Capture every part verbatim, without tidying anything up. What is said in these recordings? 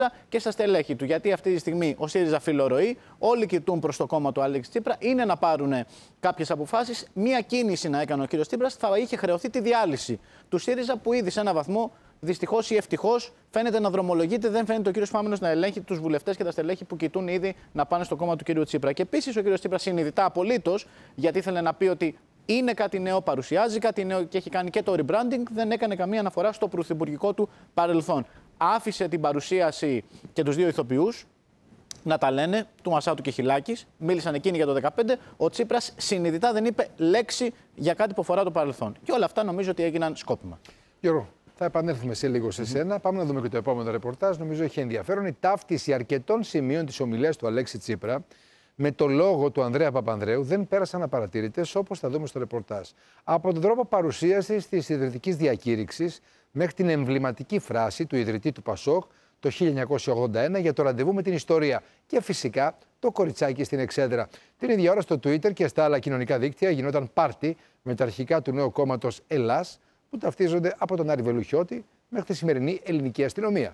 και στα στελέχη του. Γιατί αυτή τη στιγμή ο ΣΥΡΙΖΑ φιλορροεί, όλοι κοιτούν προς το κόμμα του Αλέξη Τσίπρα, είναι να πάρουν κάποιες αποφάσεις. Μία κίνηση να έκανε ο κύριος Τσίπρας θα είχε χρεωθεί τη διάλυση του ΣΥΡΙΖΑ, που ήδη σε έναν βαθμό, δυστυχώς ή ευτυχώς, φαίνεται να δρομολογείται. Δεν φαίνεται ο κύριος Φάμενος να ελέγχει τους βουλευτές και τα στελέχη που κοιτούν ήδη να πάνε στο κόμμα του κύριου Τσίπρα. Και επίσης ο κύριος Τσίπρας συνειδητά απολύτως, γιατί ήθελε να πει ότι είναι κάτι νέο, παρουσιάζει κάτι νέο και έχει κάνει και το rebranding, δεν έκανε καμία αναφορά στο πρωθυπουργικό του παρελθόν. Άφησε την παρουσίαση και τους δύο ηθοποιούς να τα λένε, του Μασάτου και Χιλάκης, μίλησαν εκείνοι για το δεκαπέντε. Ο Τσίπρας συνειδητά δεν είπε λέξη για κάτι που αφορά το παρελθόν. Και όλα αυτά νομίζω ότι έγιναν σκόπιμα. Γιώργο, θα επανέλθουμε σε λίγο σε σένα. Mm-hmm. Πάμε να δούμε και το επόμενο ρεπορτάζ. Νομίζω έχει ενδιαφέρον η ταύτιση αρκετών σημείων της ομιλίας του Αλέξη Τσίπρα με το λόγο του Ανδρέα Παπανδρέου δεν πέρασαν απαρατήρητες, όπως θα δούμε στο ρεπορτάζ. Από τον τρόπο παρουσίασης της ιδρυτικής διακήρυξης μέχρι την εμβληματική φράση του ιδρυτή του Πασόκ το χίλια εννιακόσια ογδόντα ένα για το ραντεβού με την ιστορία και φυσικά το κοριτσάκι στην Εξέδρα. Την ίδια ώρα στο Twitter και στα άλλα κοινωνικά δίκτυα γινόταν πάρτι με τα αρχικά του νέου κόμματος Ελλάς που ταυτίζονται από τον Άρη Βελουχιώτη μέχρι τη σημερινή ελληνική αστυνομία.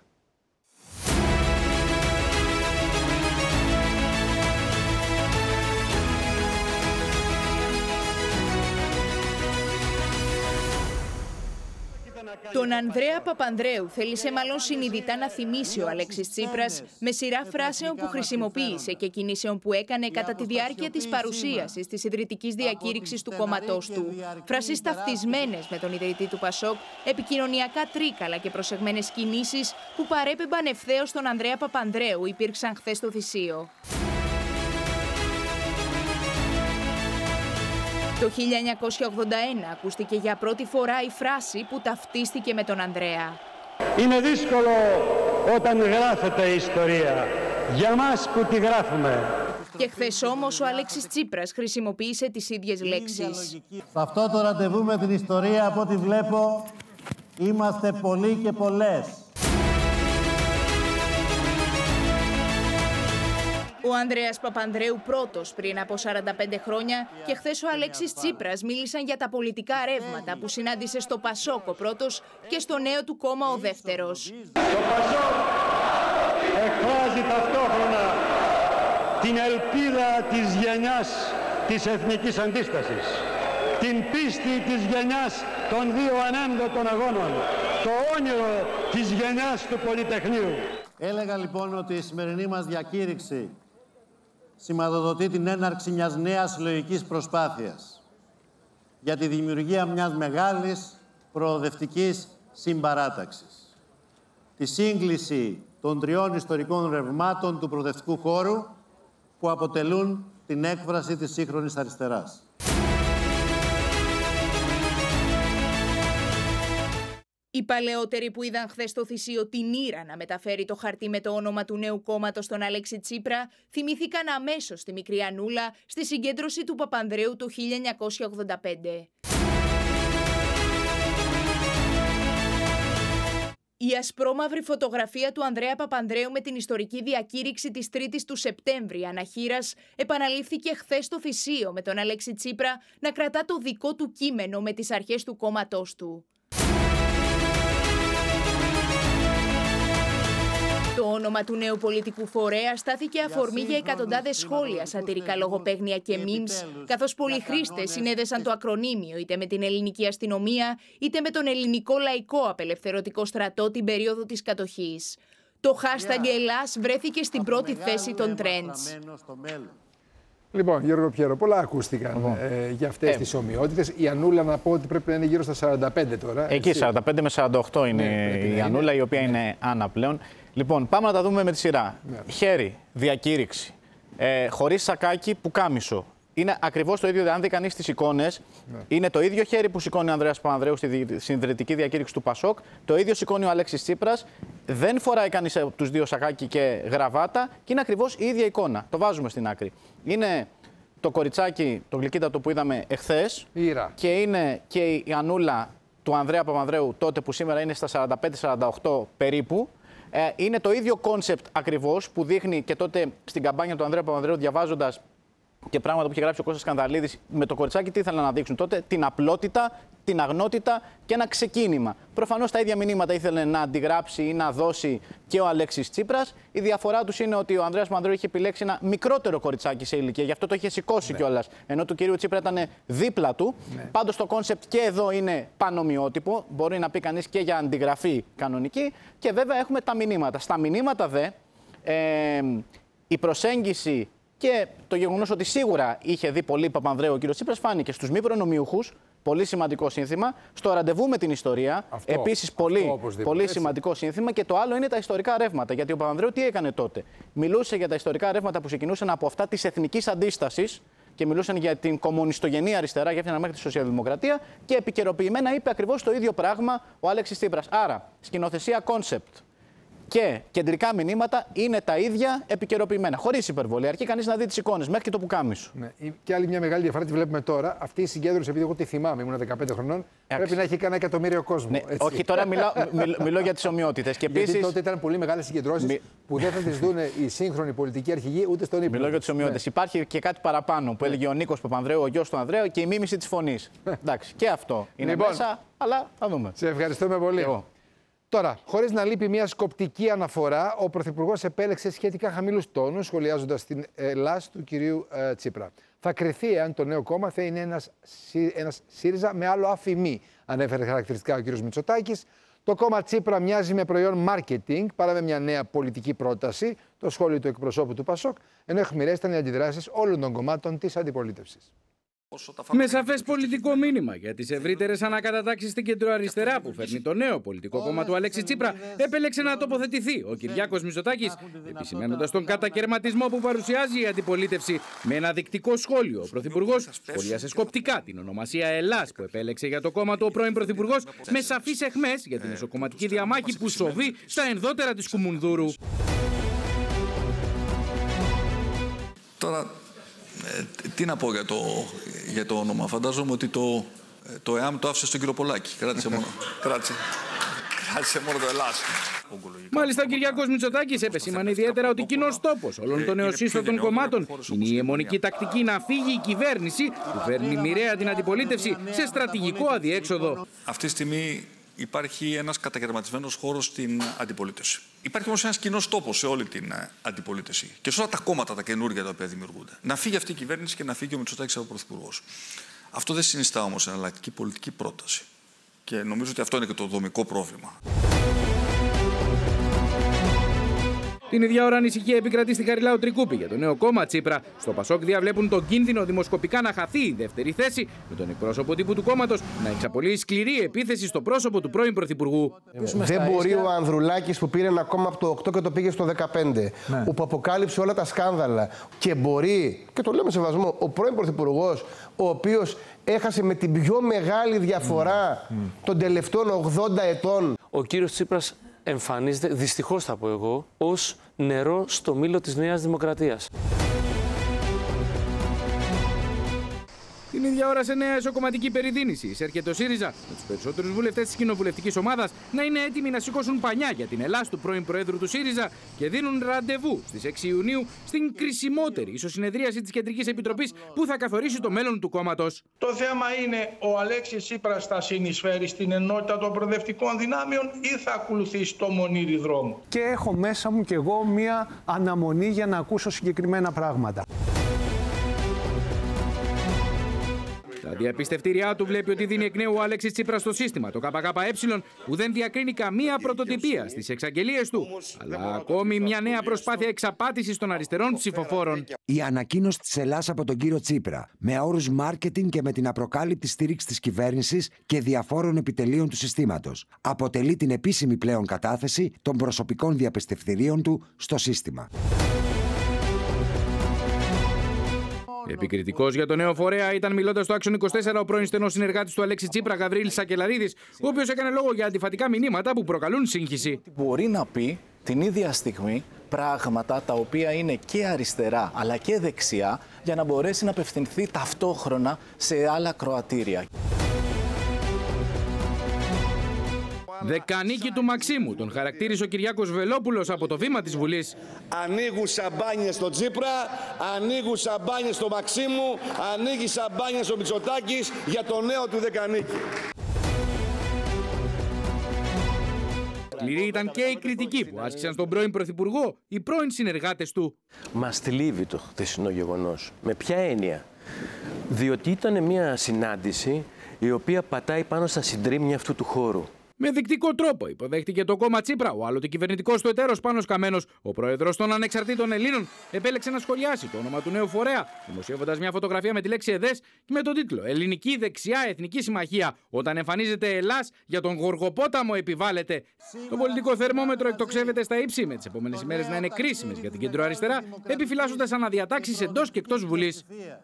Τον Ανδρέα Παπανδρέου θέλησε μάλλον συνειδητά να θυμίσει ο Αλέξης Τσίπρας με σειρά φράσεων που χρησιμοποίησε και κινήσεων που έκανε κατά τη διάρκεια της παρουσίασης της ιδρυτικής διακήρυξης του κόμματός του. Φράσεις ταυτισμένες με τον ιδρυτή του Πασόκ, επικοινωνιακά τρίκαλα και προσεγμένες κινήσεις που παρέπεμπαν ευθέως στον Ανδρέα Παπανδρέου υπήρξαν χθες στο Θησείο. Το χίλια εννιακόσια ογδόντα ένα ακούστηκε για πρώτη φορά η φράση που ταυτίστηκε με τον Ανδρέα. Είναι δύσκολο όταν γράφεται η ιστορία, για μας που τη γράφουμε. Και χθες όμως ο Αλέξης Τσίπρας χρησιμοποίησε τις ίδιες λέξεις. Σε αυτό το ραντεβού με την ιστορία, από ό,τι βλέπω, είμαστε πολλοί και πολλές. Ο Ανδρέας Παπανδρέου πρώτος πριν από σαράντα πέντε χρόνια και χθες ο Αλέξης Τσίπρας μίλησαν για τα πολιτικά ρεύματα που συνάντησε στο Πασόκ ο πρώτος και στο νέο του κόμμα ο δεύτερος. Το Πασόκ εκφράζει ταυτόχρονα την ελπίδα της γενιάς της εθνικής αντίστασης, την πίστη της γενιάς των δύο ανένδοτων αγώνων, το όνειρο της γενιάς του Πολυτεχνείου. Έλεγα λοιπόν ότι η σημερινή μας διακήρυξη σηματοδοτεί την έναρξη μιας νέας συλλογικής προσπάθειας για τη δημιουργία μιας μεγάλης προοδευτικής συμπαράταξης. Τη σύγκληση των τριών ιστορικών ρευμάτων του προοδευτικού χώρου που αποτελούν την έκφραση της σύγχρονης αριστεράς. Οι παλαιότεροι που είδαν χθες στο Θησείο την Ήρα να μεταφέρει το χαρτί με το όνομα του νέου κόμματος στον Αλέξη Τσίπρα, θυμήθηκαν αμέσως τη μικρή Ανούλα στη συγκέντρωση του Παπανδρέου το χίλια εννιακόσια ογδόντα πέντε. Η ασπρόμαυρη φωτογραφία του Ανδρέα Παπανδρέου με την ιστορική διακήρυξη της τρίτης του Σεπτέμβρη αναχείρας επαναλήφθηκε χθες στο Θησείο με τον Αλέξη Τσίπρα να κρατά το δικό του κείμενο με τις αρχές του κόμματός του. Το όνομα του νέου πολιτικού φορέα στάθηκε αφορμή για εκατοντάδες σχόλια, σατυρικά λογοπαίγνια και memes, καθώς πολλοί χρήστες συνέδεσαν το ακρονίμιο είτε με την ελληνική αστυνομία, είτε με τον ελληνικό λαϊκό απελευθερωτικό στρατό την περίοδο της κατοχής. Το hashtag Ελλάς βρέθηκε στην πρώτη θέση των trends. Λοιπόν, Γιώργο Πιέρο, πολλά ακούστηκαν ε, για αυτές ε. τις ομοιότητες. Η Ανούλα, να πω ότι πρέπει να είναι γύρω στα σαράντα πέντε τώρα. Εκεί, έτσι. σαράντα πέντε με σαράντα οκτώ είναι ναι, η Ανούλα, η οποία ναι. είναι Άννα πλέον. Λοιπόν, πάμε να τα δούμε με τη σειρά. Ναι. Χέρι, διακήρυξη, ε, χωρίς σακάκι, πουκάμισο. Είναι ακριβώς το ίδιο, αν δει κανείς τις εικόνες, ναι. είναι το ίδιο χέρι που σηκώνει ο Ανδρέας Παπανδρέου στη συνδρετική διακήρυξη του Πασόκ, το ίδιο σηκώνει ο Αλέξης Τσίπρας, δεν φοράει κανείς από τους δύο σακάκι και γραβάτα και είναι ακριβώς η ίδια εικόνα. Το βάζουμε στην άκρη. Είναι το κοριτσάκι, το γλυκύτατο που είδαμε εχθές και είναι και η Ανούλα του Ανδρέα Παπανδρέου τότε που σήμερα είναι στα σαράντα πέντε σαράντα οκτώ περίπου. Ε, είναι το ίδιο κόνσεπτ ακριβώς που δείχνει και τότε στην καμπάνια του Ανδρέα Παπανδρέου, διαβάζοντας και πράγματα που είχε γράψει ο Κώστας Σκανδαλίδης με το κοριτσάκι, τι ήθελαν να δείξουν τότε? Την απλότητα, την αγνότητα και ένα ξεκίνημα. Προφανώς τα ίδια μηνύματα ήθελε να αντιγράψει ή να δώσει και ο Αλέξης Τσίπρας. Η διαφορά τους είναι ότι ο Ανδρέας Παπανδρέου είχε επιλέξει ένα μικρότερο κοριτσάκι σε ηλικία, γι' αυτό το είχε σηκώσει ναι. κιόλας. Ενώ του κυρίου Τσίπρα ήταν δίπλα του. Ναι. Πάντως το κόνσεπτ και εδώ είναι πανομοιότυπο. Μπορεί να πει κανείς και για αντιγραφή κανονική. Και βέβαια έχουμε τα μηνύματα. Στα μηνύματα δε ε, η προσέγγιση. Και το γεγονός ότι σίγουρα είχε δει πολύ Παπανδρέου ο κ. Τσίπρας φάνηκε στους μη προνομιούχους, πολύ σημαντικό σύνθημα. Στο ραντεβού με την ιστορία, αυτό, επίσης πολύ, πολύ σημαντικό σύνθημα. Και το άλλο είναι τα ιστορικά ρεύματα. Γιατί ο Παπανδρέου τι έκανε τότε? Μιλούσε για τα ιστορικά ρεύματα που ξεκινούσαν από αυτά της εθνικής αντίστασης και μιλούσαν για την κομμουνιστογενή αριστερά, για έφτιαναν μέχρι τη σοσιαλδημοκρατία. Και επικαιροποιημένα είπε ακριβώς το ίδιο πράγμα ο Αλέξης Τσίπρας. Άρα, σκηνοθεσία κόνσεπτ και κεντρικά μηνύματα είναι τα ίδια επικαιροποιημένα. Χωρίς υπερβολή. Αρκεί κανείς να δει τις εικόνες μέχρι και το πουκάμισο. Ναι. Και άλλη μια μεγάλη διαφορά τη βλέπουμε τώρα. Αυτή η συγκέντρωση, επειδή εγώ τη θυμάμαι, ήμουν δεκαπέντε χρονών, Άξι. πρέπει να έχει κανένα εκατομμύριο κόσμο. Ναι, όχι, τώρα μιλάω, μιλ, μιλώ για τις ομοιότητες. Και επίσης, γιατί τότε ήταν πολύ μεγάλες συγκεντρώσεις μι... που δεν θα τις δουν οι σύγχρονοι πολιτικοί αρχηγοί ούτε στον ύπνο. Μιλώ για τις ομοιότητες. Ναι. Υπάρχει και κάτι παραπάνω που έλεγε ο Νίκος Παπανδρέου, ο γιος του Ανδρέου, και η μίμηση της φωνής. Εντάξει, και αυτό είναι λοιπόν, μέσα, αλλά θα δούμε. Σε ευχαριστούμε πολύ. Εγώ. Τώρα, χωρίς να λείπει μια σκοπτική αναφορά, ο Πρωθυπουργός επέλεξε σχετικά χαμηλούς τόνους, σχολιάζοντας την Ελλάς του κυρίου ε, Τσίπρα. Θα κριθεί αν το νέο κόμμα θα είναι ένας, ένας ΣΥΡΙΖΑ με άλλο αφημί, ανέφερε χαρακτηριστικά ο κύριος Μητσοτάκης. Το κόμμα Τσίπρα μοιάζει με προϊόν marketing παρά με μια νέα πολιτική πρόταση, το σχόλιο του εκπροσώπου του ΠΑΣΟΚ, ενώ αιχμηρές ήταν οι αντιδράσεις όλων των κομμάτων της αντιπολίτευσης. Με σαφές πολιτικό μήνυμα για τις ευρύτερες ανακατατάξεις στην κεντροαριστερά που φέρνει το νέο πολιτικό κόμμα του Αλέξη Τσίπρα, επέλεξε να τοποθετηθεί ο Κυριάκος Μητσοτάκης, επισημαίνοντας τον κατακαιρματισμό που παρουσιάζει η αντιπολίτευση. Με ένα δεικτικό σχόλιο, ο Πρωθυπουργός σχολίασε σκοπτικά την ονομασία Ελλάς που επέλεξε για το κόμμα του ο πρώην Πρωθυπουργός, με σαφείς αιχμές για την εσωκομματική διαμάχη που σοβεί στα ενδότερα της Κουμουνδούρου. Τώρα, ε, τι να πω για το, για το όνομα. Φαντάζομαι ότι το, το ΕΑΜ το άφησε στον κύριο Πολάκη. Κράτησε μόνο, κράτησε, κράτησε μόνο το Ελλάς. Μάλιστα, ο Κυριάκος Μητσοτάκης επεσήμανε ιδιαίτερα ότι κοινός τόπος όλων των νεοσύστατων κομμάτων είναι η αιμονική τακτική να φύγει η κυβέρνηση που φέρνει μοιραία την αντιπολίτευση σε στρατηγικό αδιέξοδο. Αυτή τη στιγμή υπάρχει ένας κατακαιρματισμένος χώρος στην αντιπολίτευση. Υπάρχει όμως ένας κοινός τόπος σε όλη την αντιπολίτευση και σε όλα τα κόμματα τα καινούργια τα οποία δημιουργούνται. Να φύγει αυτή η κυβέρνηση και να φύγει ο Μητσοτάκης από πρωθυπουργός. Αυτό δεν συνιστά όμως εναλλακτική πολιτική πρόταση. Και νομίζω ότι αυτό είναι και το δομικό πρόβλημα. Την ίδια ώρα ανησυχία επικρατεί στην Χαριλάου Τρικούπη για το νέο κόμμα Τσίπρα. Στο ΠΑΣΟΚ διαβλέπουν τον κίνδυνο δημοσκοπικά να χαθεί η δεύτερη θέση, με τον εκπρόσωπο τύπου του κόμματος να εξαπολύει σκληρή επίθεση στο πρόσωπο του πρώην Πρωθυπουργού. Δεν μπορεί ο Ανδρουλάκης που πήρε ένα κόμμα από το οκτώ και το πήγε στο δεκαπέντε, ναι. που αποκάλυψε όλα τα σκάνδαλα, και μπορεί, και το λέω με σεβασμό, ο πρώην Πρωθυπουργός, ο οποίος έχασε με την πιο μεγάλη διαφορά mm. των τελευταίων ογδόντα ετών. Ο κύριος Τσίπρας εμφανίζεται, δυστυχώς θα πω εγώ, ως νερό στο μήλο της Νέας Δημοκρατίας. Την ίδια ώρα, σε νέα εσωκομματική περιδίνηση, εισέρχεται ο ΣΥΡΙΖΑ με τους περισσότερους βουλευτές της κοινοβουλευτικής ομάδας να είναι έτοιμοι να σηκώσουν πανιά για την Ελλάς του πρώην Προέδρου του ΣΥΡΙΖΑ και δίνουν ραντεβού στις έξι Ιουνίου στην κρισιμότερη ισοσυνεδρίαση της Κεντρικής Επιτροπής που θα καθορίσει το μέλλον του κόμματος. Το θέμα είναι, ο Αλέξης Τσίπρας θα συνεισφέρει στην ενότητα των προοδευτικών δυνάμεων ή θα ακολουθήσει το μονήρι δρόμο. Και έχω μέσα μου κι εγώ μία αναμονή για να ακούσω συγκεκριμένα πράγματα. Τα διαπιστευτήριά του βλέπει ότι δίνει εκ νέου ο Αλέξης Τσίπρας στο σύστημα, το ΚΚΕ, που δεν διακρίνει καμία πρωτοτυπία στις εξαγγελίες του, αλλά ακόμη μια νέα προσπάθεια εξαπάτησης των αριστερών ψηφοφόρων. Η ανακοίνωση της Ελλάς από τον κύριο Τσίπρα, με όρους μάρκετινγκ και με την απροκάλυπτη στήριξη της κυβέρνησης και διαφόρων επιτελείων του συστήματος, αποτελεί την επίσημη πλέον κατάθεση των προσωπικών διαπιστευτηρίων του στο σύστημα. Επικριτικός για το νέο φορέα ήταν, μιλώντας στο Action είκοσι τέσσερα, ο πρώην στενός συνεργάτης του Αλέξη Τσίπρα, Γαβρίλης Σακελαρίδης, ο οποίος έκανε λόγο για αντιφατικά μηνύματα που προκαλούν σύγχυση. Μπορεί να πει την ίδια στιγμή πράγματα τα οποία είναι και αριστερά αλλά και δεξιά, για να μπορέσει να απευθυνθεί ταυτόχρονα σε άλλα κροατήρια. Δεκανίκη του Μαξίμου, τον χαρακτήρισε ο Κυριάκος Βελόπουλος από το βήμα της Βουλής. Ανοίγουν σαμπάνιες στο Τσίπρα, ανοίγουν σαμπάνιες στο Μαξίμου, ανοίγει σαμπάνιες ο Μητσοτάκης για το νέο του Δεκανίκη. Σκληρή ήταν και η κριτική που άσκησαν στον πρώην Πρωθυπουργό οι πρώην συνεργάτες του. Μας θλίβει το χθεσινό γεγονός. Με ποια έννοια? Διότι ήταν μια συνάντηση η οποία πατάει πάνω στα συντρίμμια αυτού του χώρου. Με δεικτικό τρόπο υποδέχτηκε το κόμμα Τσίπρα ο άλλοτε κυβερνητικός του εταίρος Πάνος Καμένος. Ο πρόεδρος των Ανεξαρτήτων Ελλήνων επέλεξε να σχολιάσει το όνομα του νέου φορέα, δημοσιεύοντας μια φωτογραφία με τη λέξη ΕΔΕΣ και με τον τίτλο «Ελληνική Δεξιά Εθνική Συμμαχία. Όταν εμφανίζεται Ελλάς, για τον Γοργοπόταμο επιβάλλεται». Το πολιτικό θερμόμετρο εκτοξεύεται στα ύψη, με τις επόμενες ημέρες να είναι κρίσιμες για την κεντροαριστερά, επιφυλάσσοντας αναδιατάξεις εντός και εκτός Βουλής.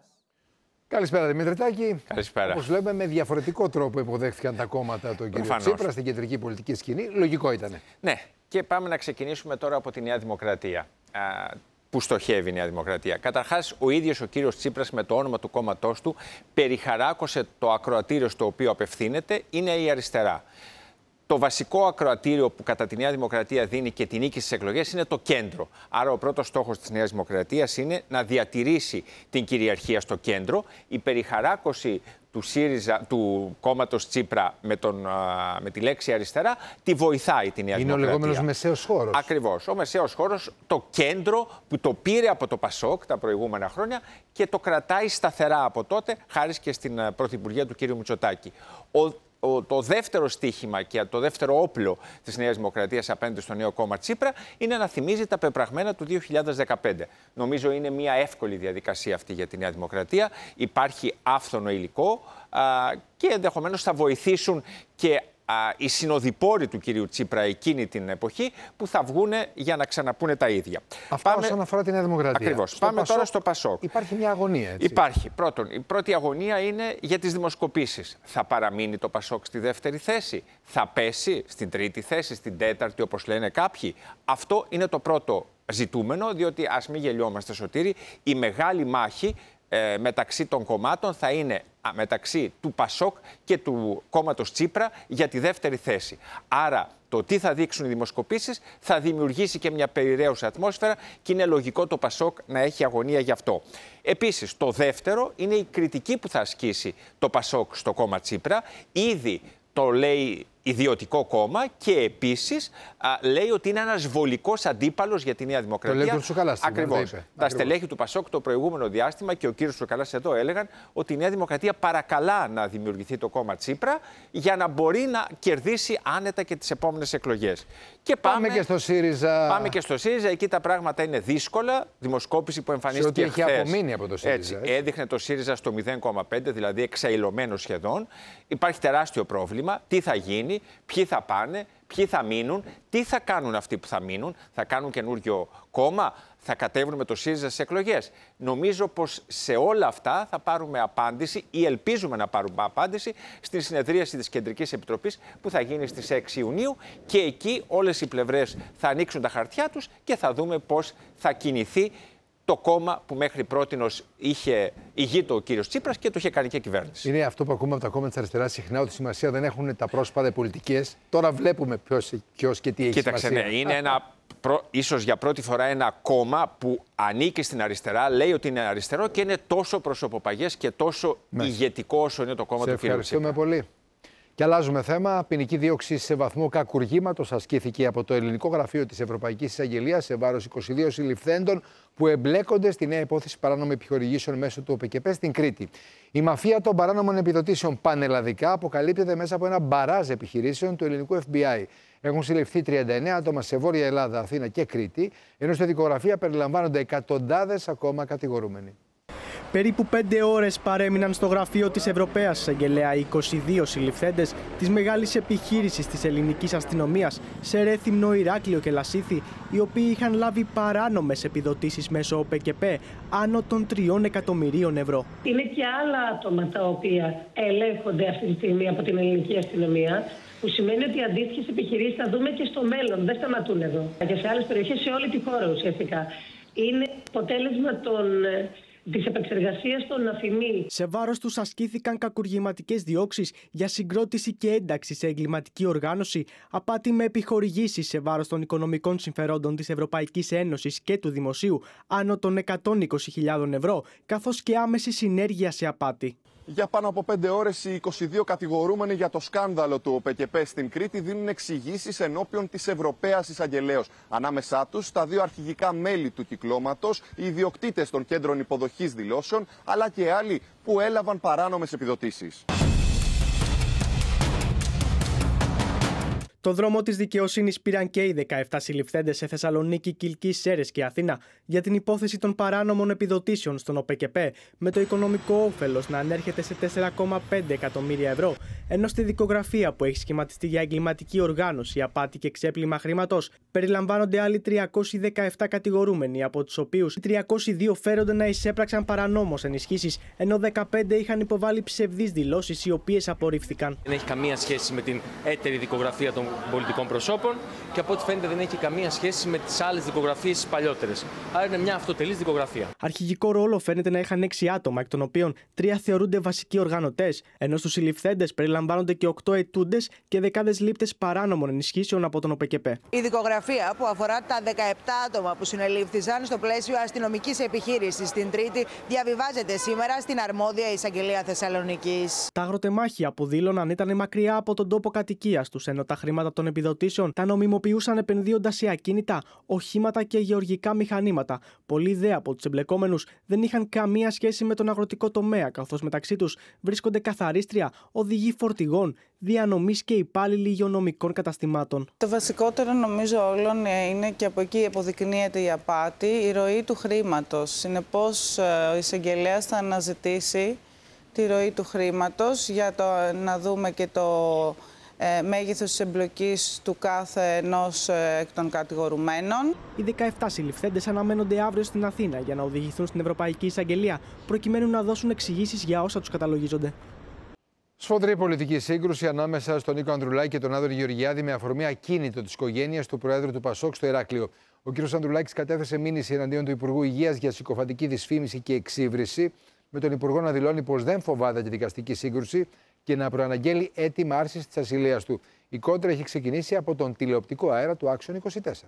Καλησπέρα Δημήτρη Τάκη. Καλησπέρα. Όπως λέμε, με διαφορετικό τρόπο υποδέχθηκαν τα κόμματα τον κύριο Τσίπρα στην κεντρική πολιτική σκηνή. Λογικό ήταν. Ναι, και πάμε να ξεκινήσουμε τώρα από τη Νέα Δημοκρατία. Που στοχεύει η Νέα Δημοκρατία. Καταρχάς, ο ίδιος ο κύριος Τσίπρας με το όνομα του κόμματός του περιχαράκωσε το ακροατήριο στο οποίο απευθύνεται, είναι η αριστερά. Το βασικό ακροατήριο που κατά τη Νέα Δημοκρατία δίνει και τη νίκη στις εκλογές είναι το κέντρο. Άρα ο πρώτος στόχος της Νέας Δημοκρατίας είναι να διατηρήσει την κυριαρχία στο κέντρο. Η περιχαράκωση του, ΣΥΡΙΖΑ, του κόμματος Τσίπρα με, τον, με τη λέξη αριστερά τη βοηθάει τη Νέα είναι Δημοκρατία. Είναι ο λεγόμενος μεσαίος χώρος. Ακριβώς. Ο μεσαίος χώρος, το κέντρο που το πήρε από το ΠΑΣΟΚ τα προηγούμενα χρόνια και το κρατάει σταθερά από τότε, χάρη και στην πρωθυπουργία του κ. Μητσοτάκη. Ο, Το δεύτερο στίχημα και το δεύτερο όπλο της Νέας Δημοκρατίας απέναντι στο νέο κόμμα Τσίπρα είναι να θυμίζει τα πεπραγμένα του δύο χιλιάδες δεκαπέντε. Νομίζω είναι μια εύκολη διαδικασία αυτή για τη Νέα Δημοκρατία. Υπάρχει άφθονο υλικό α, και ενδεχομένως θα βοηθήσουν και α, οι συνοδοιπόροι του κυρίου Τσίπρα εκείνη την εποχή που θα βγουν για να ξαναπούνε τα ίδια. Αυτό Πάμε... όσον αφορά τη Νέα Δημοκρατία. Ακριβώς. Πάμε Πασόκ, τώρα στο Πασόκ. Υπάρχει μια αγωνία, έτσι. Υπάρχει. Πρώτον, η πρώτη αγωνία είναι για τις δημοσκοπήσεις. Θα παραμείνει το Πασόκ στη δεύτερη θέση, θα πέσει στην τρίτη θέση, στην τέταρτη όπως λένε κάποιοι. Αυτό είναι το πρώτο ζητούμενο, διότι ας μην γελιόμαστε, Σωτήρη, η μεγάλη μάχη ε, μεταξύ των κομμάτων θα είναι μεταξύ του Πασόκ και του κόμματος Τσίπρα για τη δεύτερη θέση. Άρα το τι θα δείξουν οι δημοσκοπήσεις θα δημιουργήσει και μια περιραίουσα ατμόσφαιρα και είναι λογικό το Πασόκ να έχει αγωνία γι' αυτό. Επίσης, το δεύτερο είναι η κριτική που θα ασκήσει το Πασόκ στο κόμμα Τσίπρα. Ήδη το λέει ιδιωτικό κόμμα και επίσης α, λέει ότι είναι ένας βολικός αντίπαλος για τη Νέα Δημοκρατία. Το λέει ο Τσουκαλάς. Ακριβώς. Τα Ακριβώς. στελέχη του Πασόκ το προηγούμενο διάστημα και ο κύριος Τσουκαλάς εδώ έλεγαν ότι η Νέα Δημοκρατία παρακαλά να δημιουργηθεί το κόμμα Τσίπρα για να μπορεί να κερδίσει άνετα και τις επόμενες εκλογές. Και πάμε, πάμε και στο ΣΥΡΙΖΑ. Πάμε και στο ΣΥΡΙΖΑ. Εκεί τα πράγματα είναι δύσκολα. Δημοσκόπηση που εμφανίστηκε χθες. Έχει απομείνει από το ΣΥΡΙΖΑ. Έτσι, έτσι. Έδειχνε το ΣΥΡΙΖΑ στο μηδέν κόμμα πέντε, δηλαδή εξαηλωμένο σχεδόν. Υπάρχει τεράστιο πρόβλημα. Τι θα γίνει, ποιοι θα πάνε, ποιοι θα μείνουν, τι θα κάνουν αυτοί που θα μείνουν, θα κάνουν καινούριο κόμμα, θα κατέβουν με το ΣΥΡΙΖΑ στις εκλογές. Νομίζω πως σε όλα αυτά θα πάρουμε απάντηση ή ελπίζουμε να πάρουμε απάντηση στη συνεδρίαση της Κεντρικής Επιτροπής που θα γίνει στις έξι Ιουνίου και εκεί όλες οι πλευρές θα ανοίξουν τα χαρτιά τους και θα δούμε πώς θα κινηθεί το κόμμα που μέχρι πρότινος είχε ηγείτο ο κύριος Τσίπρας και το είχε κάνει και κυβέρνηση. Είναι αυτό που ακούμε από τα κόμματα της αριστεράς συχνά, ότι σημασία δεν έχουν τα πρόσωπα πολιτικές. Τώρα βλέπουμε ποιος, ποιος και τι έχει Κοίταξε, σημασία. Ναι, είναι ένα, προ, ίσως για πρώτη φορά ένα κόμμα που ανήκει στην αριστερά, λέει ότι είναι αριστερό και είναι τόσο προσωποπαγές και τόσο ναι. ηγετικό όσο είναι το κόμμα Σε του κύριου Τσίπρα. Ευχαριστούμε πολύ. Και αλλάζουμε θέμα. Ποινική δίωξη σε βαθμό κακουργήματος ασκήθηκε από το Ελληνικό Γραφείο της Ευρωπαϊκής Εισαγγελίας σε βάρος είκοσι δύο συλληφθέντων που εμπλέκονται στη νέα υπόθεση παράνομων επιχορηγήσεων μέσω του ΟΠΕΚΕΠΕ στην Κρήτη. Η μαφία των παράνομων επιδοτήσεων πανελλαδικά αποκαλύπτεται μέσα από ένα μπαράζ επιχειρήσεων του ελληνικού Εφ Μπι Άι. Έχουν συλληφθεί τριάντα εννέα άτομα σε Βόρεια Ελλάδα, Αθήνα και Κρήτη, ενώ στη δικογραφία περιλαμβάνονται εκατοντάδες ακόμα κατηγορούμενοι. Περίπου πέντε ώρες παρέμειναν στο γραφείο της Ευρωπαίας Εισαγγελέα είκοσι δύο συλληφθέντες της μεγάλης επιχείρησης της ελληνικής αστυνομίας σε Ρέθυμνο, Ηράκλειο και Λασίθι, οι οποίοι είχαν λάβει παράνομες επιδοτήσεις μέσω ΟΠΕΚΕΠΕ άνω των τριών εκατομμυρίων ευρώ. Είναι και άλλα άτομα τα οποία ελέγχονται αυτή τη στιγμή από την ελληνική αστυνομία, που σημαίνει ότι οι αντίστοιχες επιχειρήσεις θα δούμε και στο μέλλον, δεν σταματούν εδώ. Και σε άλλες περιοχές, σε όλη τη χώρα ουσιαστικά. Είναι αποτέλεσμα των της επεξεργασίας των αφημί. Σε βάρος τους ασκήθηκαν κακουργηματικές διώξεις για συγκρότηση και ένταξη σε εγκληματική οργάνωση, απάτη με επιχορηγήσεις σε βάρος των οικονομικών συμφερόντων της Ευρωπαϊκής Ένωσης και του Δημοσίου άνω των εκατόν είκοσι χιλιάδων ευρώ, καθώς και άμεση συνέργεια σε απάτη. Για πάνω από πέντε ώρες οι είκοσι δύο κατηγορούμενοι για το σκάνδαλο του ΟΠΕΚΕΠΕ στην Κρήτη δίνουν εξηγήσεις ενώπιον της Ευρωπαίας Εισαγγελέως. Ανάμεσά τους τα δύο αρχηγικά μέλη του κυκλώματος, οι ιδιοκτήτες των κέντρων υποδοχής δηλώσεων, αλλά και άλλοι που έλαβαν παράνομες επιδοτήσεις. Το δρόμο της δικαιοσύνης πήραν και οι δεκαεπτά συλληφθέντες σε Θεσσαλονίκη, Κιλκή, Σέρρες και Αθήνα για την υπόθεση των παράνομων επιδοτήσεων στον ΟΠΕΚΕΠΕ, με το οικονομικό όφελος να ανέρχεται σε τέσσερα κόμμα πέντε εκατομμύρια ευρώ, ενώ στη δικογραφία που έχει σχηματιστεί για εγκληματική οργάνωση, απάτη και ξέπλυμα χρήματος περιλαμβάνονται άλλοι τριακόσιοι δεκαεπτά κατηγορούμενοι, από τους οποίους οι τριακόσιοι δύο φέρονται να εισέπραξαν παρανόμως ενισχύσεις, ενώ δεκαπέντε είχαν υποβάλει ψευδείς δηλώσεις, οι οποίες απορρίφθηκαν. Δεν έχει καμία σχέση με την έτερη δικογραφία των πολιτικών προσώπων και από ό,τι φαίνεται δεν έχει καμία σχέση με τις άλλες δικογραφίες τις παλιότερες. Άρα είναι μια αυτοτελής δικογραφία. Αρχηγικό ρόλο φαίνεται να είχαν έξι άτομα, εκ των οποίων τρία θεωρούνται βασικοί οργανωτές, ενώ στους συλληφθέντες περιλαμβάνονται και οκτώ αιτούντες και δεκάδες λήπτες παράνομων ενισχύσεων από τον ΟΠΕΚΕΠΕ. Η δικογραφία που αφορά τα δεκαεπτά άτομα που συνελήφθησαν στο πλαίσιο αστυνομικής επιχείρησης στην Τρίτη διαβιβάζεται σήμερα στην αρμόδια εισαγγελία Θεσσαλονίκης. Τα αγροτεμάχια που δήλωναν ήταν μακριά από τον τόπο κατοικίας τους, ενώ τα χρήματα των επιδοτήσεων τα νομιμοποιούσαν επενδύοντας σε ακίνητα, οχήματα και γεωργικά μηχανήματα. Πολλοί δε από τους εμπλεκόμενους δεν είχαν καμία σχέση με τον αγροτικό τομέα, καθώς μεταξύ τους βρίσκονται καθαρίστρια, οδηγοί φορτηγών, διανομής και υπάλληλοι υγειονομικών καταστημάτων. Το βασικότερο νομίζω όλων είναι, και από εκεί αποδεικνύεται η απάτη, η ροή του χρήματος. Συνεπώς ο εισαγγελέας θα αναζητήσει τη ροή του χρήματος για το, να δούμε και το ε, μέγεθος της εμπλοκής του κάθε ενός ε, εκ των κατηγορουμένων. Οι δεκαεπτά συλληφθέντες αναμένονται αύριο στην Αθήνα για να οδηγηθούν στην Ευρωπαϊκή Εισαγγελία, προκειμένου να δώσουν εξηγήσεις για όσα τους καταλογίζονται. Σφοδρή πολιτική σύγκρουση ανάμεσα στον Νίκο Ανδρουλάκη και τον Άδωνη Γεωργιάδη με αφορμή ακίνητο της οικογένειας του Προέδρου του Πασόκ στο Ηράκλειο. Ο κ. Ανδρουλάκης κατέθεσε μήνυση εναντίον του Υπουργού Υγείας για συκοφαντική δυσφήμιση και εξύβριση, με τον Υπουργό να δηλώνει πως δεν φοβάται τη δικαστική σύγκρουση και να προαναγγέλει αίτημα άρσης της ασυλίας του. Η κόντρα έχει ξεκινήσει από τον τηλεοπτικό αέρα του Άξιον είκοσι τέσσερα.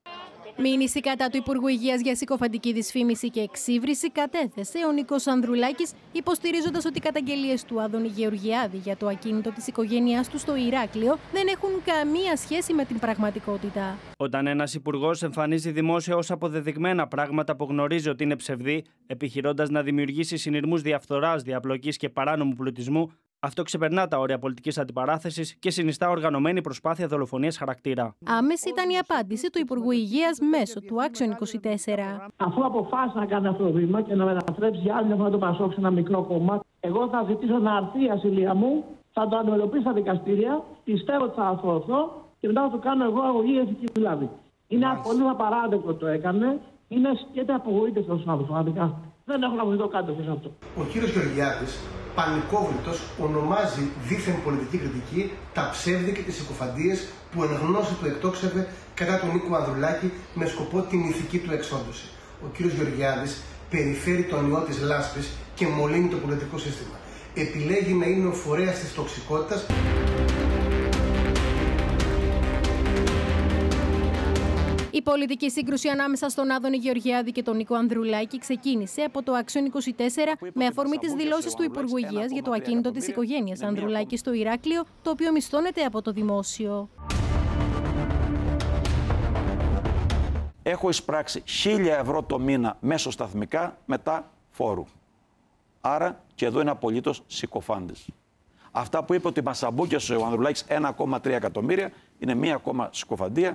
Μήνυση κατά του Υπουργού Υγείας για συκοφαντική δυσφήμιση και εξύβριση κατέθεσε ο Νίκος Ανδρουλάκης, υποστηρίζοντας ότι οι καταγγελίες του Άδωνη Γεωργιάδη για το ακίνητο της οικογένειάς του στο Ηράκλειο δεν έχουν καμία σχέση με την πραγματικότητα. Όταν ένας υπουργός εμφανίζει δημόσια ως αποδεδειγμένα πράγματα που γνωρίζει ότι είναι ψευδή, επιχειρώντας να δημιουργήσει συνειρμούς διαφθοράς, διαπλοκής και παράνομου πλουτισμού, αυτό ξεπερνά τα όρια πολιτικής αντιπαράθεσης και συνιστά οργανωμένη προσπάθεια δολοφονίας χαρακτήρα. Άμεση ήταν η απάντηση του Υπουργού Υγείας μέσω του Άξιον είκοσι τέσσερα. Αφού αποφάσισε να κάνει αυτό το βήμα και να μετατρέψει για άλλη μια φορά το Πασόκ σε ένα μικρό κόμμα, εγώ θα ζητήσω να αρθεί η ασυλία μου, θα το αντιμετωπίσω στα δικαστήρια, πιστεύω ότι θα αθωωθώ και μετά θα το κάνω εγώ αγωγή ηθική δηλαδή. Είναι πολύ απαράδεκτο το έκανε, είναι σκέτα απογοήτευτο ο άνθρωπος πραγματικά. Δεν έχω να βοηθώ κάτι σε αυτό. Ο κύριος Γεωργιάδης, πανικόβλητος, ονομάζει δίθεν πολιτική κριτική τα ψεύδη και τις συκοφαντίες που εν γνώση του εκτόξευε κατά του Νίκου Ανδρουλάκη με σκοπό την ηθική του εξόντωση. Ο κύριος Γεωργιάδης περιφέρει τον ιό της λάσπης και μολύνει το πολιτικό σύστημα. Επιλέγει να είναι ο φορέας της τοξικότητας. Η πολιτική σύγκρουση ανάμεσα στον Άδωνη Γεωργιάδη και τον Νίκο Ανδρουλάκη ξεκίνησε από το Άξιον είκοσι τέσσερα με αφορμή τις δηλώσεις του Υπουργού Υγείας για το ακίνητο της οικογένειας Ανδρουλάκη στο Ηράκλειο, το οποίο μισθώνεται από το δημόσιο. Έχω εισπράξει χίλια ευρώ το μήνα μέσω σταθμικά μετά φόρου. Άρα και εδώ είναι απολύτως συκοφάντης. Αυτά που είπε ότι μας αμπούκιασε ο Ανδρουλάκης ένα κόμμα τρία εκατομμύρια είναι μία ακόμα συκοφαντία.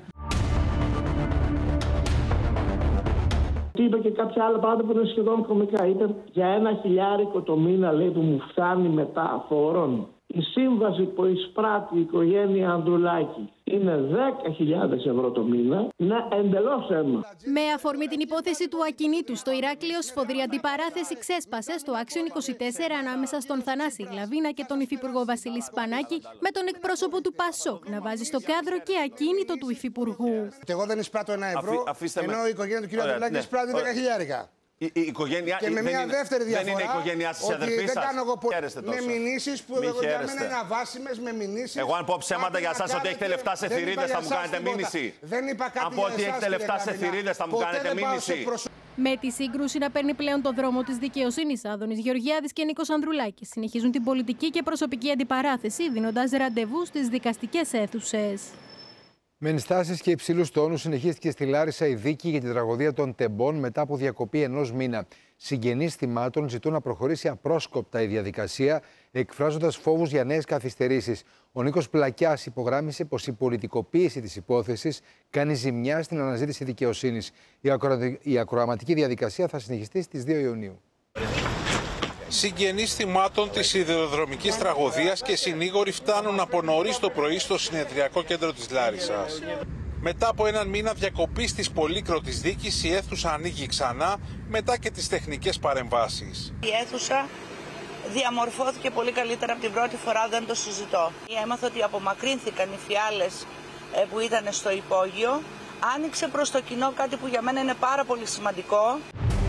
Είπε και κάποια άλλα πράγματα που είναι σχεδόν κωμικά. Ήταν για ένα χιλιάρικο το μήνα, λέει, που μου φτάνει μετά φόρων. Η σύμβαση που εισπράττει η οικογένεια Ανδρουλάκη είναι δέκα χιλιάδες ευρώ το μήνα. Είναι εντελώς αίμα. Με αφορμή την υπόθεση του ακινήτου στο Ηράκλειο, σφοδρή αντιπαράθεση ξέσπασε στο Άξιον είκοσι τέσσερα ανάμεσα στον Θανάση Γλαβίνα και τον υφυπουργό Βασίλη Σπανάκη, με τον εκπρόσωπο του Πασόκ να βάζει στο κάδρο και ακίνητο του υφυπουργού. Εγώ δεν εισπράττω ένα ευρώ, Αφή, ενώ η οικογένεια του κ. Ανδρουλάκη εισπράττει δέκα χιλιάρικα. Η, η οικογένειά, και με μια είναι, δεύτερη διαφορά, δεν είναι η οικογένειά σας, η αδερφή δεν σας. κάνω εγώ πο... με μηνύσεις που Μη για μένα είναι αβάσιμες, με μηνύσεις. Εγώ αν πω ψέματα για εσάς ότι έχετε λεφτά σε θηρίδες θα μου κάνετε μήνυση. Δεν είπα κάτι αν πω ότι έχετε λεφτά σε θηρίδες θα μου κάνετε μήνυση. Με τη σύγκρουση να παίρνει πλέον το δρόμο της δικαιοσύνης, Άδωνης Γεωργιάδης και Νίκος Ανδρουλάκης συνεχίζουν την πολιτική και προσωπική αντιπαράθεση, δίνοντας ραντεβού στις δικαστικές αίθουσες. Με ενστάσεις και υψηλούς τόνους συνεχίστηκε στη Λάρισα η δίκη για την τραγωδία των Τεμπών μετά από διακοπή ενός μήνα. Συγγενείς θυμάτων ζητούν να προχωρήσει απρόσκοπτα η διαδικασία, εκφράζοντας φόβους για νέες καθυστερήσεις. Ο Νίκος Πλακιάς υπογράμμισε πως η πολιτικοποίηση της υπόθεσης κάνει ζημιά στην αναζήτηση δικαιοσύνης. Η, ακρο... η ακροαματική διαδικασία θα συνεχιστεί στις δύο Ιουνίου. Συγγενείς θυμάτων της σιδηροδρομικής τραγωδίας και συνήγοροι φτάνουν από νωρίς το πρωί στο συνεδριακό κέντρο της Λάρισσας. Μετά από έναν μήνα διακοπής της πολύκροτης δίκης, η αίθουσα ανοίγει ξανά μετά και τις τεχνικές παρεμβάσεις. Η αίθουσα διαμορφώθηκε πολύ καλύτερα από την πρώτη φορά, δεν το συζητώ. Έμαθα ότι απομακρύνθηκαν οι φιάλες που ήταν στο υπόγειο. Άνοιξε προς το κοινό κάτι που για μένα είναι πάρα πολύ σημαντικό.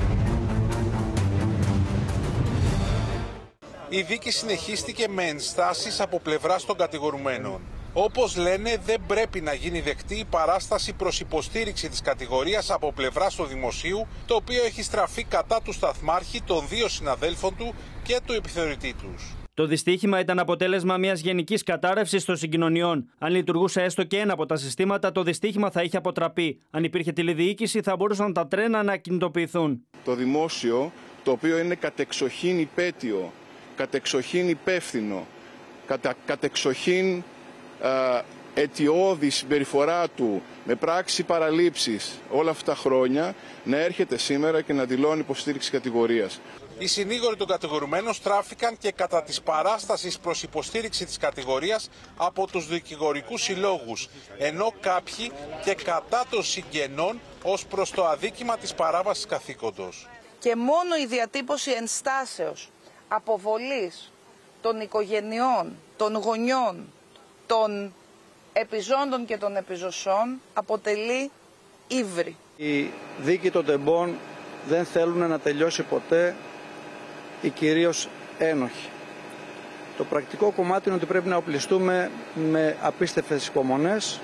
Η δίκη συνεχίστηκε με ενστάσεις από πλευράς των κατηγορουμένων. Όπως λένε, δεν πρέπει να γίνει δεκτή η παράσταση προς υποστήριξη της κατηγορίας από πλευράς του Δημοσίου, το οποίο έχει στραφεί κατά του σταθμάρχη, των δύο συναδέλφων του και του επιθεωρητή τους. Το δυστύχημα ήταν αποτέλεσμα μιας γενικής κατάρρευσης των συγκοινωνιών. Αν λειτουργούσε έστω και ένα από τα συστήματα, το δυστύχημα θα είχε αποτραπεί. Αν υπήρχε τηλεδιοίκηση, θα μπορούσαν τα τρένα να κινητοποιηθούν. Το δημόσιο, το οποίο είναι κατεξοχήν υπέτειο, κατεξοχήν υπεύθυνο, κατα, κατεξοχήν α, αιτιώδη συμπεριφορά του, με πράξη παραλήψεις όλα αυτά τα χρόνια, να έρχεται σήμερα και να δηλώνει υποστήριξη κατηγορίας. Οι συνήγοροι των κατηγορουμένων στράφηκαν και κατά της παράστασης προς υποστήριξη της κατηγορίας από τους δικηγορικούς συλλόγους, ενώ κάποιοι και κατά των συγγενών ως προς το αδίκημα της παράβασης καθήκοντος. Και μόνο η διατύπωση ενστάσεως αποβολής των οικογενειών, των γονιών, των επιζώντων και των επιζωσών αποτελεί ύβρι. Η δίκη των Τεμπών δεν θέλουν να τελειώσει ποτέ, οι κυρίως ένοχοι. Το πρακτικό κομμάτι είναι ότι πρέπει να οπλιστούμε με απίστευτες υπομονές.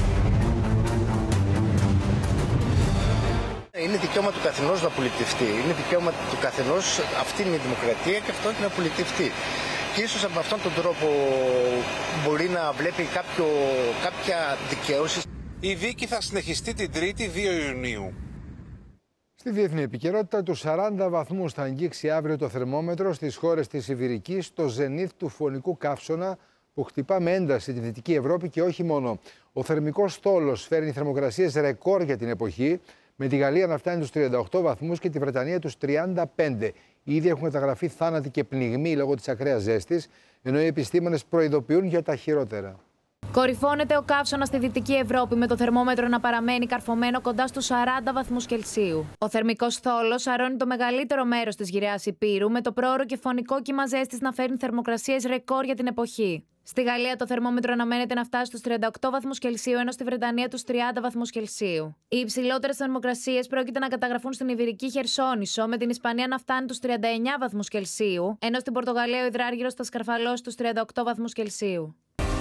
Είναι δικαίωμα του καθενός να πολιτευτεί. Είναι δικαίωμα του καθενός, αυτή είναι η δημοκρατία και αυτό είναι να πολιτευτεί. Και ίσως από αυτόν τον τρόπο μπορεί να βλέπει κάποιο, κάποια δικαίωση. Η δίκη θα συνεχιστεί την Τρίτη δύο Ιουνίου. Στη διεθνή επικαιρότητα, τους σαράντα βαθμούς θα αγγίξει αύριο το θερμόμετρο στις χώρες της Ιβηρικής, στο ζενήθ του φωνικού καύσωνα που χτυπά με ένταση τη Δυτική Ευρώπη και όχι μόνο. Ο θερμικός στόλος φέρνει θερμοκρασίες ρεκόρ για την εποχή, με τη Γαλλία να φτάνει τους τριάντα οκτώ βαθμούς και τη Βρετανία τους τριάντα πέντε. Ήδη έχουν καταγραφεί θάνατοι και πνιγμοί λόγω της ακραίας ζέστης, ενώ οι επιστήμονες προειδοποιούν για τα χειρότερα. Κορυφώνεται ο καύσωνας στη Δυτική Ευρώπη, με το θερμόμετρο να παραμένει καρφωμένο κοντά στους σαράντα βαθμούς Κελσίου. Ο θερμικός θόλος αρρώνει το μεγαλύτερο μέρος της γυραιάς Υπήρου, με το πρόωρο και φωνικό κύμα ζέστης να φέρνει θερμοκρασίες ρεκόρ για την εποχή. Στη Γαλλία το θερμόμετρο αναμένεται να φτάσει στους τριάντα οκτώ βαθμούς Κελσίου, ενώ στη Βρετανία τους τριάντα βαθμούς Κελσίου. Οι υψηλότερες θερμοκρασίες πρόκειται να καταγραφούν στην Ιβηρική Χερσόνησο, με την Ισπανία να φτάνει τους τριάντα εννέα βαθμούς Κελσίου, ενώ στην Πορτογαλία ο υδράργυρος θα σκαρφαλώσει στους τριάντα οκτώ βαθμούς Κελσίου.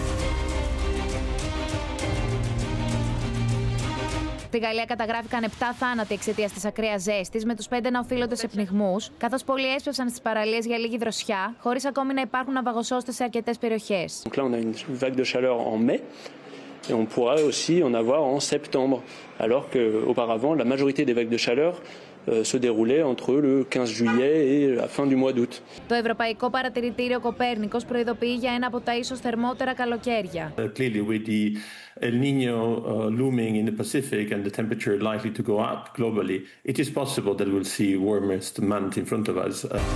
Στη Γαλλία καταγράφηκαν επτά θάνατοι εξαιτίας της ακραίας ζέστης, με τους πέντε να οφείλονται σε πνιγμούς, καθώς πολλοί έσπευσαν στις παραλίες για λίγη δροσιά, χωρίς ακόμη να υπάρχουν ναυαγοσώστες σε αρκετές περιοχές. Donc là, on a une vague de chaleur en mai, et on pourra aussi en avoir en septembre, alors qu'auparavant, la majorité des vagues de chaleur se déroulait entre le quinze juillet et la fin du mois d'août. Το Ευρωπαϊκό Παρατηρητήριο Κοπέρνικος προειδοποιεί για ένα από τα ίσως θερμότερα καλοκαίρια. Clearly, with the El Niño looming in the Pacific and the temperature likely to go up globally, it is possible that we'll see warmest month in front of us.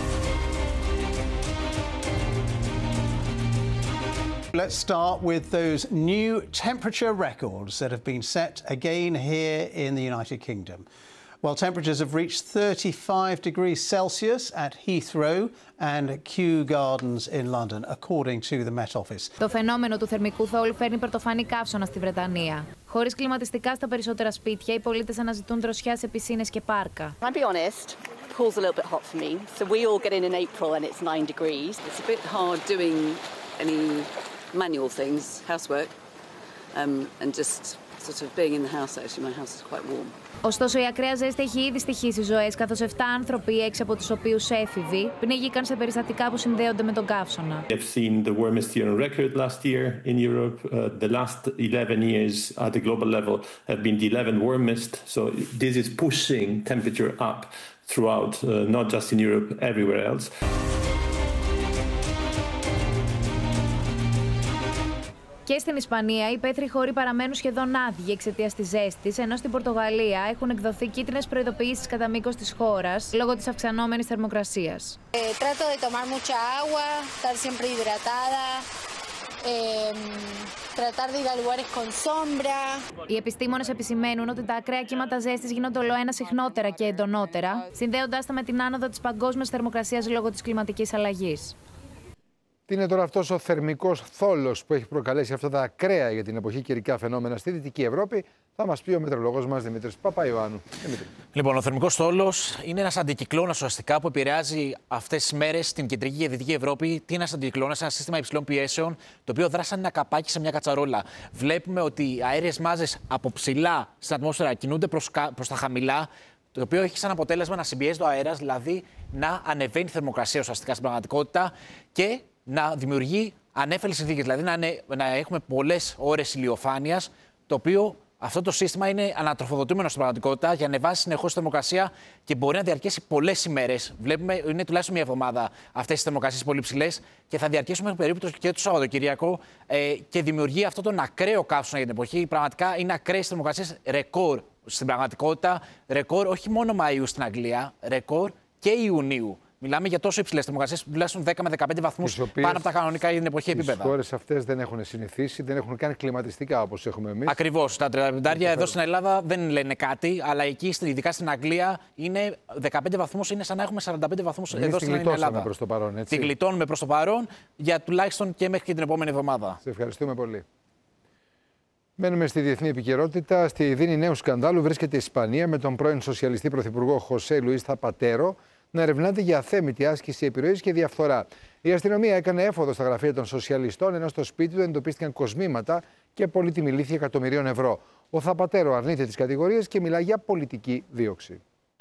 Let's start with those new temperature records that have been set again here in the United Kingdom. Well, temperatures have reached thirty-five degrees Celsius at Heathrow and Kew Gardens in London, according to the Met Office. Το φαινόμενο του θερμικού θόλου φέρνει πρωτοφανή καύσωνα στη Βρετανία. Χωρίς κλιματιστικά στα περισσότερα σπίτια, οι πολίτες αναζητούν δροσιά σε πισίνες και πάρκα. I'll be honest, April's a little bit hot for me. So we all get in in April and it's nine degrees. It's a bit hard doing any manual things, housework, um, and just sort of being in the house. Actually, my house is quite warm. Ωστόσο, η ακραία ζέστη έχει ήδη στοιχήσει ζωές, καθώς επτά άνθρωποι, έξι από τους οποίους έφηβοι, πνίγηκαν σε περιστατικά που συνδέονται με τον καύσωνα. We have seen the warmest year on record last year in Europe. Uh, the last eleven years at the global level have been the eleven warmest. So this is pushing temperature up throughout, uh, not just in Europe, everywhere else. Και στην Ισπανία, οι πέθροι χώροι παραμένουν σχεδόν άδειοι εξαιτίας της ζέστης, ενώ στην Πορτογαλία έχουν εκδοθεί κίτρινες προειδοποιήσεις κατά μήκος της χώρας λόγω της αυξανόμενης θερμοκρασίας. Trato de tomar mucha agua, estar siempre hidratada, tratar de ir a lugares con sombra. Οι επιστήμονες επισημαίνουν ότι τα ακραία κύματα ζέστης γίνονται ολοένα συχνότερα και εντονότερα, συνδέοντάς τα με την άνοδο της παγκόσμιας θερμοκρασίας λόγω της κλιματικής αλλαγής. Τι είναι τώρα αυτός ο θερμικός θόλος που έχει προκαλέσει αυτά τα ακραία για την εποχή καιρικά φαινόμενα στη Δυτική Ευρώπη, θα μας πει ο μετεωρολόγος μας Δημήτρης Παπαϊωάννου. Δημήτρη. Λοιπόν, ο θερμικός θόλος είναι ένας αντικυκλώνας ουσιαστικά που επηρεάζει αυτές τις μέρες στην κεντρική και δυτική Ευρώπη. Τι είναι ένας αντικυκλώνας, ένα σύστημα υψηλών πιέσεων, το οποίο δράσει σαν ένα καπάκι σε μια κατσαρόλα. Βλέπουμε ότι οι αέριες μάζες από ψηλά στην ατμόσφαιρα κινούνται προς, προς τα χαμηλά, το οποίο έχει σαν αποτέλεσμα να συμπιέζει ο αέρας, δηλαδή να ανεβαίνει η θερμοκρασία ουσιαστικά στην πραγματικότητα και να δημιουργεί ανέφελες συνθήκες, δηλαδή να, είναι, να έχουμε πολλές ώρες ηλιοφάνειας, το οποίο αυτό το σύστημα είναι ανατροφοδοτούμενο στην πραγματικότητα για να ανεβάσει συνεχώς τη θερμοκρασία και μπορεί να διαρκέσει πολλές ημέρες. Βλέπουμε, είναι τουλάχιστον μια εβδομάδα αυτές τις θερμοκρασίες πολύ ψηλές και θα διαρκέσουν περίπου και το Σαββατοκύριακο ε, και δημιουργεί αυτό τον ακραίο καύσωνα για την εποχή. Πραγματικά είναι ακραίες θερμοκρασίες ρεκόρ στην πραγματικότητα. Ρεκόρ όχι μόνο Μαΐου στην Αγγλία, ρεκόρ και Ιουνίου. Μιλάμε για τόσο υψηλές θερμοκρασίες, τουλάχιστον δέκα με δεκαπέντε βαθμούς πάνω από τα κανονικά για την εποχή επίπεδα. Οι χώρες αυτές δεν έχουν συνηθίσει, δεν έχουν κάνει κλιματιστικά όπως έχουμε εμείς. Ακριβώς. Τα τριάντα πέντε εδώ στην Ελλάδα δεν λένε κάτι, αλλά εκεί, ειδικά στην Αγγλία, είναι δεκαπέντε βαθμούς, είναι σαν να έχουμε σαράντα πέντε βαθμούς εδώ στην Ελλάδα. Προς το παρόν, έτσι. Τη γλιτώνουμε προς το παρόν, για τουλάχιστον και μέχρι και την επόμενη εβδομάδα. Σε ευχαριστούμε πολύ. Μένουμε στη διεθνή επικαιρότητα. Στη δίνη νέου σκανδάλου βρίσκεται η Ισπανία με τον πρώην σοσιαλιστή πρωθυπουργό Χωσέ Λουίς Θαπατέρο να ερευνάται για αθέμητη άσκηση επιρροής και διαφθορά. Η αστυνομία έκανε έφοδο στα γραφεία των σοσιαλιστών, ενώ στο σπίτι του εντοπίστηκαν κοσμήματα και πολύτιμη λύθη εκατομμυρίων ευρώ. Ο Θαπατέρο αρνείται τις κατηγορίες και μιλά για πολιτική δίωξη.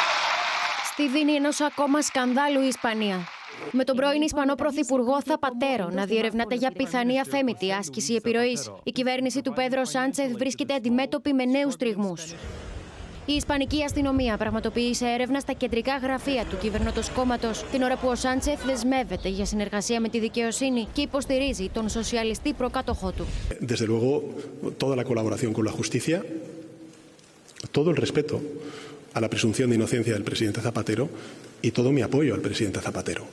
Στη δίνη ενός ακόμα σκανδάλου η Ισπανία. Με τον πρώην Ισπανό πρωθυπουργό Θαπατέρο να διερευνάται για πιθανή αθέμητη άσκηση επιρροής, η κυβέρνηση του Πέδρο Σάντσεθ βρίσκεται αντιμέτωπη με νέους τριγμούς. Η Ισπανική αστυνομία πραγματοποίησε έρευνα στα κεντρικά γραφεία του κυβερνώντος κόμματος, την ώρα που ο Σάντσεθ δεσμεύεται για συνεργασία με τη δικαιοσύνη και υποστηρίζει τον σοσιαλιστή προκάτοχό του. Desde luego, toda la colaboración con la justicia, todo el respeto a la presunción de inocencia del presidente Zapatero y todo mi apoyo al presidente Zapatero.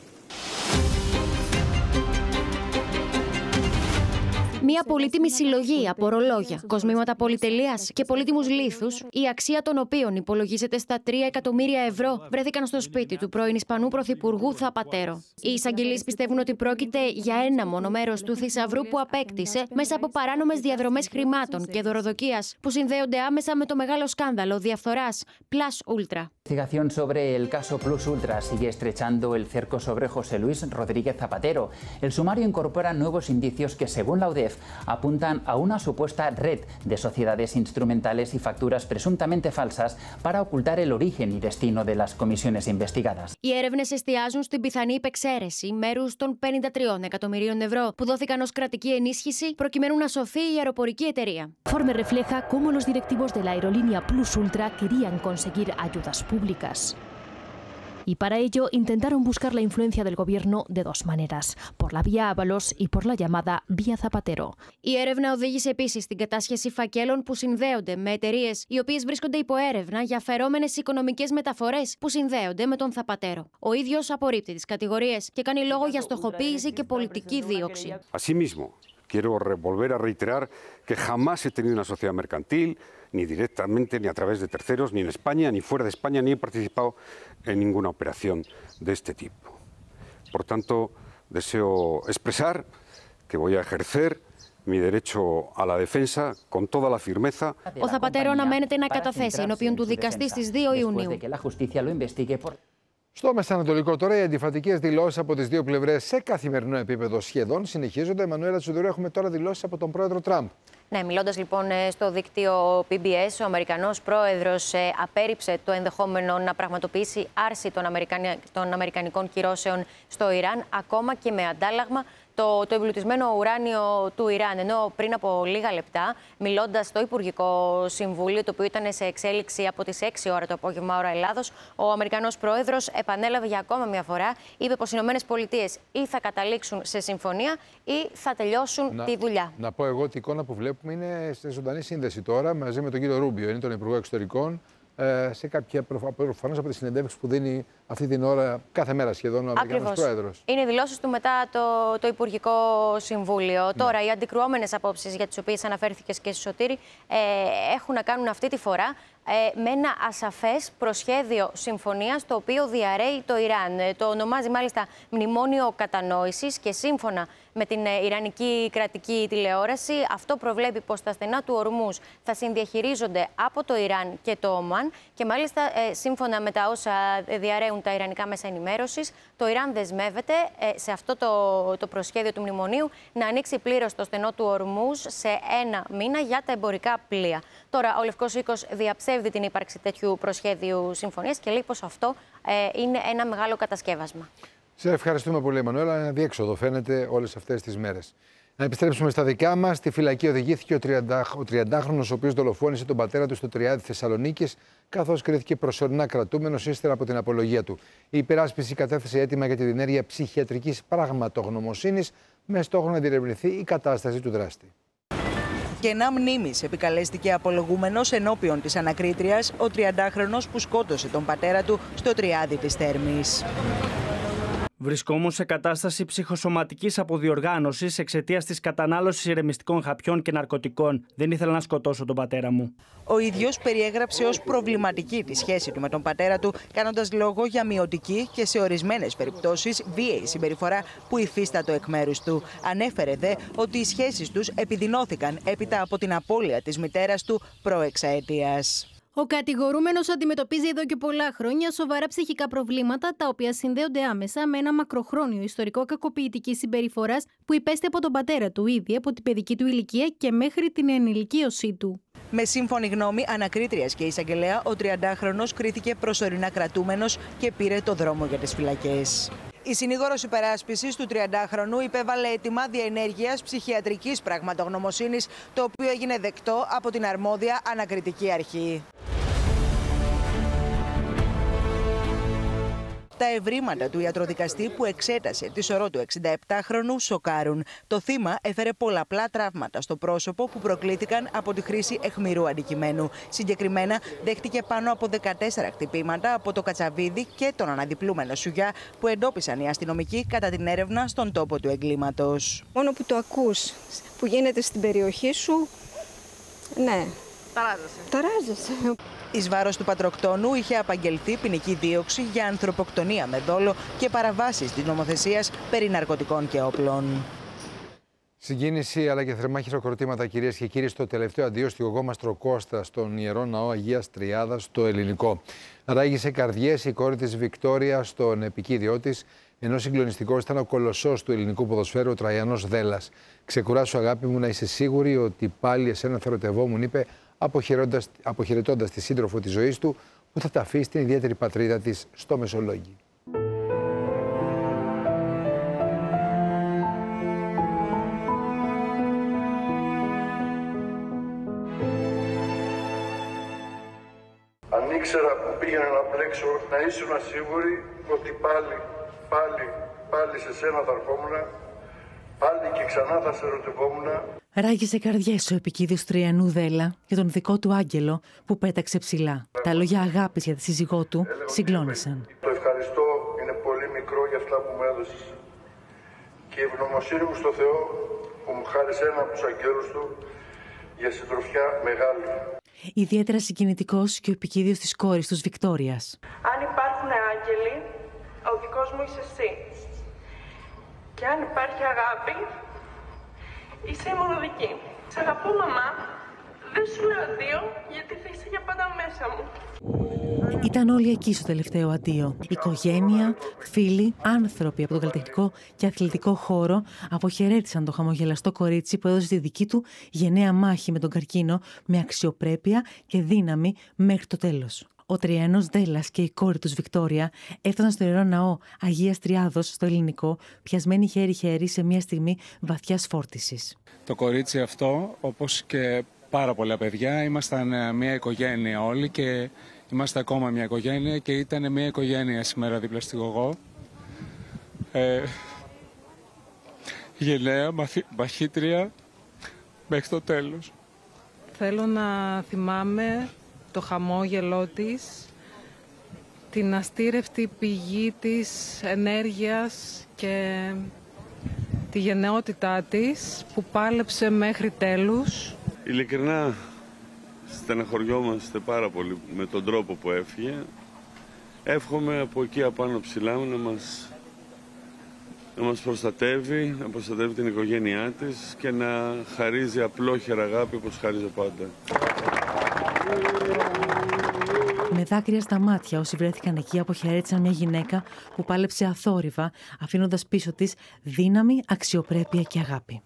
Μια πολύτιμη συλλογή από ρολόγια, κοσμήματα πολυτελείας και πολύτιμους λίθους, η αξία των οποίων υπολογίζεται στα τρία εκατομμύρια ευρώ, βρέθηκαν στο σπίτι του πρώην Ισπανού πρωθυπουργού Θαπατέρο. Οι εισαγγελείς πιστεύουν ότι πρόκειται για ένα μόνο μέρος του θησαυρού που απέκτησε μέσα από παράνομες διαδρομές χρημάτων και δωροδοκίας που συνδέονται άμεσα με το μεγάλο σκάνδαλο διαφθοράς Plus Ultra. La investigación sobre el caso Plus Ultra sigue estrechando el cerco sobre José Luis Rodríguez Zapatero. El sumario incorpora nuevos indicios que, según la U D E F, apuntan a una supuesta red de sociedades instrumentales y facturas presuntamente falsas para ocultar el origen y destino de las comisiones investigadas. Οι έρευνες εστιάζουν στην πιθανή υπεξαίρεση μέρους των πενήντα τριών εκατομμυρίων ευρώ που δόθηκαν ως κρατική ενίσχυση προκειμένου να σωθεί η αεροπορική εταιρεία. Informe refleja cómo los directivos de la aerolínea Plus Ultra querían conseguir ayudas públicas. Y para ello intentaron buscar la influencia del gobierno de dos maneras, por la vía Ábalos y por la llamada vía Zapatero. Η έρευνα οδήγησε επίσης στην κατάσχεση φακέλων που συνδέονται με εταιρείες οι οποίες βρίσκονται υπό έρευνα για φερόμενες οικονομικές μεταφορές που συνδέονται με τον Θαπατέρο. Ο ίδιος απορρίπτει τις κατηγορίες και κάνει λόγο για στοχοποίηση και πολιτική δίωξη. Asimismo, quiero volver a reiterar que jamás he tenido una sociedad mercantil, ni directamente, ni a través de terceros, ni en España, ni fuera de España, ni he participado en ninguna operación de este tipo. Por tanto, deseo expresar que voy a ejercer mi derecho a la defensa con toda la firmeza. Ο Θαπατέρο αναμένεται να καταθέσει ενώπιον του δικαστή στις δύο Ιουνίου. Στο Μεσανατολικό τώρα, οι αντιφατικές δηλώσεις από τις δύο πλευρές σε καθημερινό επίπεδο σχεδόν συνεχίζονται. Εμμανουέλα Τσουδωρού, έχουμε τώρα δηλώσεις από τον πρόεδρο Τραμπ. Ναι, μιλώντας λοιπόν στο δίκτυο πι μπι ες, ο Αμερικανός πρόεδρος απέρριψε το ενδεχόμενο να πραγματοποιήσει άρση των, Αμερικανι... των αμερικανικών κυρώσεων στο Ιράν, ακόμα και με αντάλλαγμα το, το εμπλουτισμένο ουράνιο του Ιράν. Ενώ πριν από λίγα λεπτά, μιλώντας στο Υπουργικό Συμβούλιο, το οποίο ήταν σε εξέλιξη από τις έξι ώρα το απόγευμα ώρα Ελλάδος, ο Αμερικανός πρόεδρος επανέλαβε για ακόμα μια φορά, είπε πως οι Ηνωμένες Πολιτείες ή θα καταλήξουν σε συμφωνία ή θα τελειώσουν να, τη δουλειά. Να πω εγώ ότι η εικόνα που βλέπουμε είναι σε ζωντανή σύνδεση τώρα μαζί με τον κύριο Ρούμπιο, είναι τον Υπουργό Εξωτερικών, σε κάποια προφανώς από τις συνεντεύξεις που δίνει αυτή την ώρα κάθε μέρα σχεδόν ο Αμερικανός πρόεδρος. Είναι δηλώσεις του μετά το, το Υπουργικό Συμβούλιο. Ναι. Τώρα, οι αντικρουόμενες απόψεις για τις οποίες αναφέρθηκες και στη Σωτήρη ε, έχουν να κάνουν αυτή τη φορά ε, με ένα ασαφές προσχέδιο συμφωνίας το οποίο διαρρέει το Ιράν. Ε, το ονομάζει μάλιστα Μνημόνιο Κατανόησης και σύμφωνα με την ε, Ιρανική κρατική τηλεόραση, αυτό προβλέπει πως τα στενά του Ορμούζ θα συνδιαχειρίζονται από το Ιράν και το Ομάν και μάλιστα ε, σύμφωνα με τα όσα διαρρέουν τα ιρανικά μέσα ενημέρωσης, το Ιράν δεσμεύεται ε, σε αυτό το, το προσχέδιο του μνημονίου να ανοίξει πλήρως το στενό του Ορμούζ σε ένα μήνα για τα εμπορικά πλοία. Τώρα, ο Λευκός Οίκος διαψεύδει την ύπαρξη τέτοιου προσχέδιου συμφωνίας και λέει πως αυτό ε, είναι ένα μεγάλο κατασκεύασμα. Σε ευχαριστούμε πολύ, Εμμανουέλα. Ένα διέξοδο φαίνεται όλες αυτές τις μέρες. Να επιστρέψουμε στα δικά μας. Στη φυλακή οδηγήθηκε ο τριαντάχρονος, ο οποίος δολοφόνησε τον πατέρα του στο Τριάδι Θεσσαλονίκης, καθώς κρίθηκε προσωρινά κρατούμενος ύστερα από την απολογία του. Η υπεράσπιση κατέθεσε αίτημα για τη διενέργεια ψυχιατρικής πραγματογνωμοσύνης με στόχο να διερευνηθεί η κατάσταση του δράστη. Κενά μνήμης επικαλέστηκε απολογούμενος ενώπιον της ανακρίτριας ο τριαντάχρονος που σκότωσε τον πατέρα του στο Τριάδι της Θέρμης. Βρισκόμουν σε κατάσταση ψυχοσωματικής αποδιοργάνωσης εξαιτίας της κατανάλωσης ηρεμιστικών χαπιών και ναρκωτικών. Δεν ήθελα να σκοτώσω τον πατέρα μου. Ο ίδιος περιέγραψε ως προβληματική τη σχέση του με τον πατέρα του, κάνοντας λόγο για μειωτική και σε ορισμένες περιπτώσεις βίαιη συμπεριφορά που υφίστατο εκ μέρους του. Ανέφερε δε ότι οι σχέσεις τους επιδεινώθηκαν έπειτα από την απώλεια της μητέρας του προεξαετίας. Ο κατηγορούμενος αντιμετωπίζει εδώ και πολλά χρόνια σοβαρά ψυχικά προβλήματα, τα οποία συνδέονται άμεσα με ένα μακροχρόνιο ιστορικό κακοποιητικής συμπεριφοράς που υπέστη από τον πατέρα του ήδη από την παιδική του ηλικία και μέχρι την ενηλικίωσή του. Με σύμφωνη γνώμη ανακρίτριας και εισαγγελέα, ο τριαντάχρονος κρίθηκε προσωρινά κρατούμενος και πήρε το δρόμο για τις φυλακές. Η συνήγορος υπεράσπισης του τριαντάχρονου υπέβαλε αίτημα διενέργειας ψυχιατρικής πραγματογνωμοσύνης, το οποίο έγινε δεκτό από την αρμόδια ανακριτική αρχή. Τα ευρήματα του ιατροδικαστή που εξέτασε τη σωρό του εξηνταεπτάχρονου σοκάρουν. Το θύμα έφερε πολλαπλά τραύματα στο πρόσωπο που προκλήθηκαν από τη χρήση αιχμηρού αντικειμένου. Συγκεκριμένα, δέχτηκε πάνω από δεκατέσσερα χτυπήματα από το κατσαβίδι και τον αναδιπλούμενο σουγιά που εντόπισαν οι αστυνομικοί κατά την έρευνα στον τόπο του εγκλήματος. Μόνο που το ακούς που γίνεται στην περιοχή σου, ναι. Ταράζεσαι. Ταράζεσαι. Εις βάρος του πατροκτόνου είχε απαγγελθεί ποινική δίωξη για ανθρωποκτονία με δόλο και παραβάσεις της νομοθεσίας περί ναρκωτικών και όπλων. Συγκίνηση αλλά και θερμά χειροκροτήματα, κυρίες και κύριοι, στο τελευταίο αντίο στη Γογόμαστρο Κώστα, στον Ιερό Ναό Αγίας Τριάδας, στο Ελληνικό. Ράγισε καρδιές η κόρη της Βικτόρια στον επικίδιό της, ενώ συγκλονιστικός ήταν ο κολοσσός του ελληνικού ποδοσφαίρου, ο Τραϊανός Δέλλας. Ξεκουράσου, αγάπη μου, να είσαι σίγουρη ότι πάλι εσένα θα ερωτευόμουν, είπε, αποχαιρετώντας τη σύντροφο της ζωής του, που θα ταφεί στην ιδιαίτερη πατρίδα της στο Μεσολόγγι. Αν ήξερα που πήγαινε να μπλέξω, να ήσουν σίγουροι ότι πάλι, πάλι, πάλι σε σένα θα ερχόμουν, πάλι και ξανά θα σε ερωτευόμουν. Ράγισε καρδιές ο επικίδιος Τριανού Δέλλα για τον δικό του άγγελο που πέταξε ψηλά. Τα λόγια αγάπης για τη σύζυγό του συγκλώνησαν. Το ευχαριστώ είναι πολύ μικρό για αυτά που μου έδωσες. Και η ευγνωμοσύνη μου στο Θεό που μου χάρισε ένα από τους αγγέλους του για συντροφιά μεγάλη. Ιδιαίτερα συγκινητικός και ο επικίδιος της κόρης τους Βικτόριας. Αν υπάρχουν άγγελοι, ο δικός μου είσαι εσύ. Και αν υπάρχει αγάπη, είσαι η μοναδική. Σε αγαπώ, μαμά. Δεν σου λέω αντίο, γιατί θα είσαι για πάντα μέσα μου. Ήταν όλοι εκεί στο τελευταίο αντίο. Οικογένεια, φίλοι, άνθρωποι από τον καλλιτεχνικό και αθλητικό χώρο αποχαιρέτησαν το χαμογελαστό κορίτσι που έδωσε τη δική του γενναία μάχη με τον καρκίνο με αξιοπρέπεια και δύναμη μέχρι το τέλος. Ο τριένος Δέλλας και η κόρη τους Βικτόρια έφτασαν στο Ιερό Ναό Αγίας Τριάδος στο Ελληνικό, πιασμένοι χέρι-χέρι σε μια στιγμή βαθιάς φόρτισης. Το κορίτσι αυτό, όπως και πάρα πολλά παιδιά, ήμασταν μια οικογένεια όλοι και είμαστε ακόμα μια οικογένεια και ήταν μια οικογένεια σήμερα δίπλα στη Γογό. Ε, γενναία, μαθη, μαχήτρια μέχρι το τέλος. Θέλω να θυμάμαι το χαμόγελό της, την αστήρευτη πηγή της ενέργειας και τη γενναιότητά της που πάλεψε μέχρι τέλους. Ειλικρινά στεναχωριόμαστε πάρα πολύ με τον τρόπο που έφυγε. Εύχομαι από εκεί απάνω ψηλά να μας, να μας προστατεύει, να προστατεύει την οικογένειά της και να χαρίζει απλόχερα αγάπη όπως χάριζε πάντα. Με δάκρυα στα μάτια, όσοι βρέθηκαν εκεί αποχαιρέτησαν μια γυναίκα που πάλεψε αθόρυβα, αφήνοντας πίσω της δύναμη, αξιοπρέπεια και αγάπη.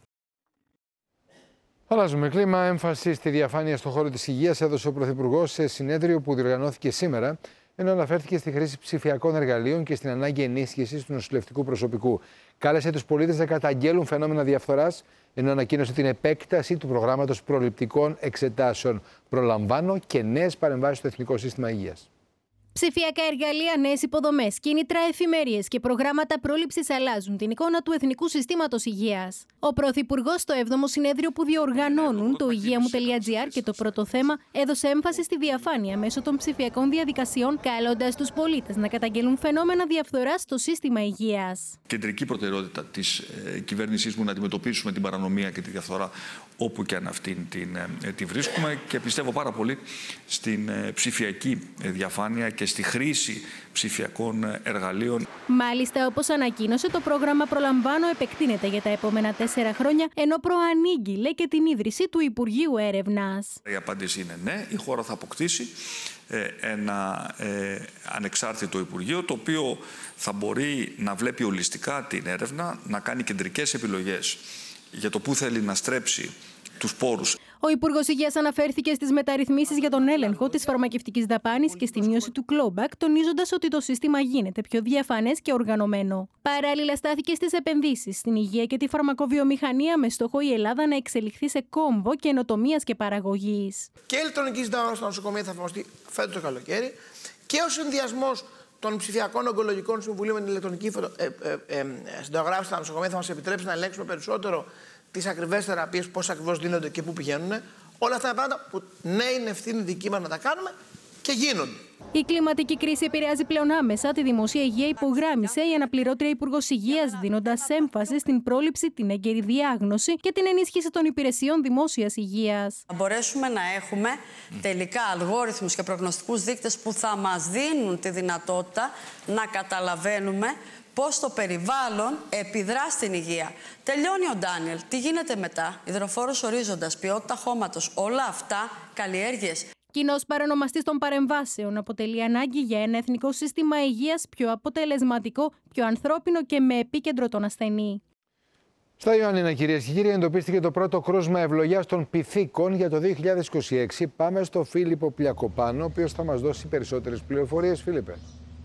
Αλλάζουμε κλίμα. Έμφαση στη διαφάνεια στον χώρο της υγείας έδωσε ο Πρωθυπουργός σε συνέδριο που διοργανώθηκε σήμερα, ενώ αναφέρθηκε στη χρήση ψηφιακών εργαλείων και στην ανάγκη ενίσχυσης του νοσηλευτικού προσωπικού. Κάλεσε τους πολίτες να καταγγέλουν φαινόμενα διαφθοράς, ενώ ανακοίνωσε την επέκταση του προγράμματος προληπτικών εξετάσεων. Προλαμβάνω και νέες παρεμβάσεις στο Εθνικό Σύστημα Υγείας. Ψηφιακά εργαλεία, νέες υποδομές, κίνητρα, εφημερίες και προγράμματα πρόληψης αλλάζουν την εικόνα του Εθνικού Συστήματος Υγείας. Ο Πρωθυπουργός στο έβδομο συνέδριο που διοργανώνουν το υγεία μου τελεία τζι άρ και το πρώτο θέμα έδωσε έμφαση στη διαφάνεια μέσω των ψηφιακών διαδικασιών, καλώντας τους πολίτες να καταγγελούν φαινόμενα διαφθοράς στο σύστημα υγείας. Κεντρική προτεραιότητα της ε, κυβέρνησής μου να αντιμετωπίσουμε την παρανομία και τη διαφθορά όπου και αν αυτήν την, ε, τη βρίσκουμε, και πιστεύω πάρα πολύ στην ε, ψηφιακή διαφάνεια και στη χρήση ψηφιακών εργαλείων. Μάλιστα, όπως ανακοίνωσε, το πρόγραμμα Προλαμβάνω επεκτείνεται για τα επόμενα τέσσερα χρόνια, ενώ προανήγγειλε και την ίδρυση του Υπουργείου Έρευνας. Η απάντηση είναι ναι, η χώρα θα αποκτήσει ε, ένα ε, ανεξάρτητο Υπουργείο, το οποίο θα μπορεί να βλέπει ολιστικά την έρευνα, να κάνει κεντρικές επιλογές για το πού θέλει να στρέψει τους πόρους. Ο Υπουργός Υγείας αναφέρθηκε στις μεταρρυθμίσεις για τον έλεγχο της φαρμακευτικής δαπάνης και στη μείωση του clawback, τονίζοντας ότι το σύστημα γίνεται πιο διαφανές και οργανωμένο. Παράλληλα, στάθηκε στις επενδύσεις στην υγεία και τη φαρμακοβιομηχανία, με στόχο η Ελλάδα να εξελιχθεί σε κόμβο καινοτομίας και παραγωγής. Και η ηλεκτρονική συνταγή στα νοσοκομεία θα εφαρμοστεί φέτος το καλοκαίρι, και ο συνδυασμός των ψηφιακών ογκολογικών συμβουλίων με την ηλεκτρονική ε, ε, ε, συνταγογράφηση στα νοσοκομεία θα μας επιτρέψει να ελέγξουμε περισσότερο τις ακριβές θεραπείες, πώς ακριβώς δίνονται και πού πηγαίνουν. Όλα αυτά είναι πράγματα που ναι, είναι ευθύνη δική μας να τα κάνουμε και γίνονται. Η κλιματική κρίση επηρεάζει πλέον άμεσα τη δημόσια υγεία, υπογράμμισε η αναπληρώτρια Υπουργός Υγείας, δίνοντας έμφαση στην πρόληψη, την έγκαιρη διάγνωση και την ενίσχυση των υπηρεσιών δημόσιας υγείας. Να μπορέσουμε να έχουμε τελικά αλγόριθμους και προγνωστικούς δείκτες που θα μας δίνουν τη δυνατότητα να καταλαβαίνουμε πώς το περιβάλλον επιδρά στην υγεία. Τελειώνει ο Ντάνιελ. Τι γίνεται μετά? Υδροφόρος ορίζοντας, ποιότητα χώματος, όλα αυτά καλλιέργειες. Κοινός παρονομαστής των παρεμβάσεων αποτελεί ανάγκη για ένα εθνικό σύστημα υγείας πιο αποτελεσματικό, πιο ανθρώπινο και με επίκεντρο τον ασθενή. Στα Ιωάννινα, κυρίες και κύριοι, εντοπίστηκε το πρώτο κρούσμα ευλογιάς των πυθίκων για το δύο χιλιάδες είκοσι έξι. Πάμε στο Φίλιππο Πλιακοπάνο, ο οποίος θα μας δώσει περισσότερες πληροφορίες. Φίλιππε.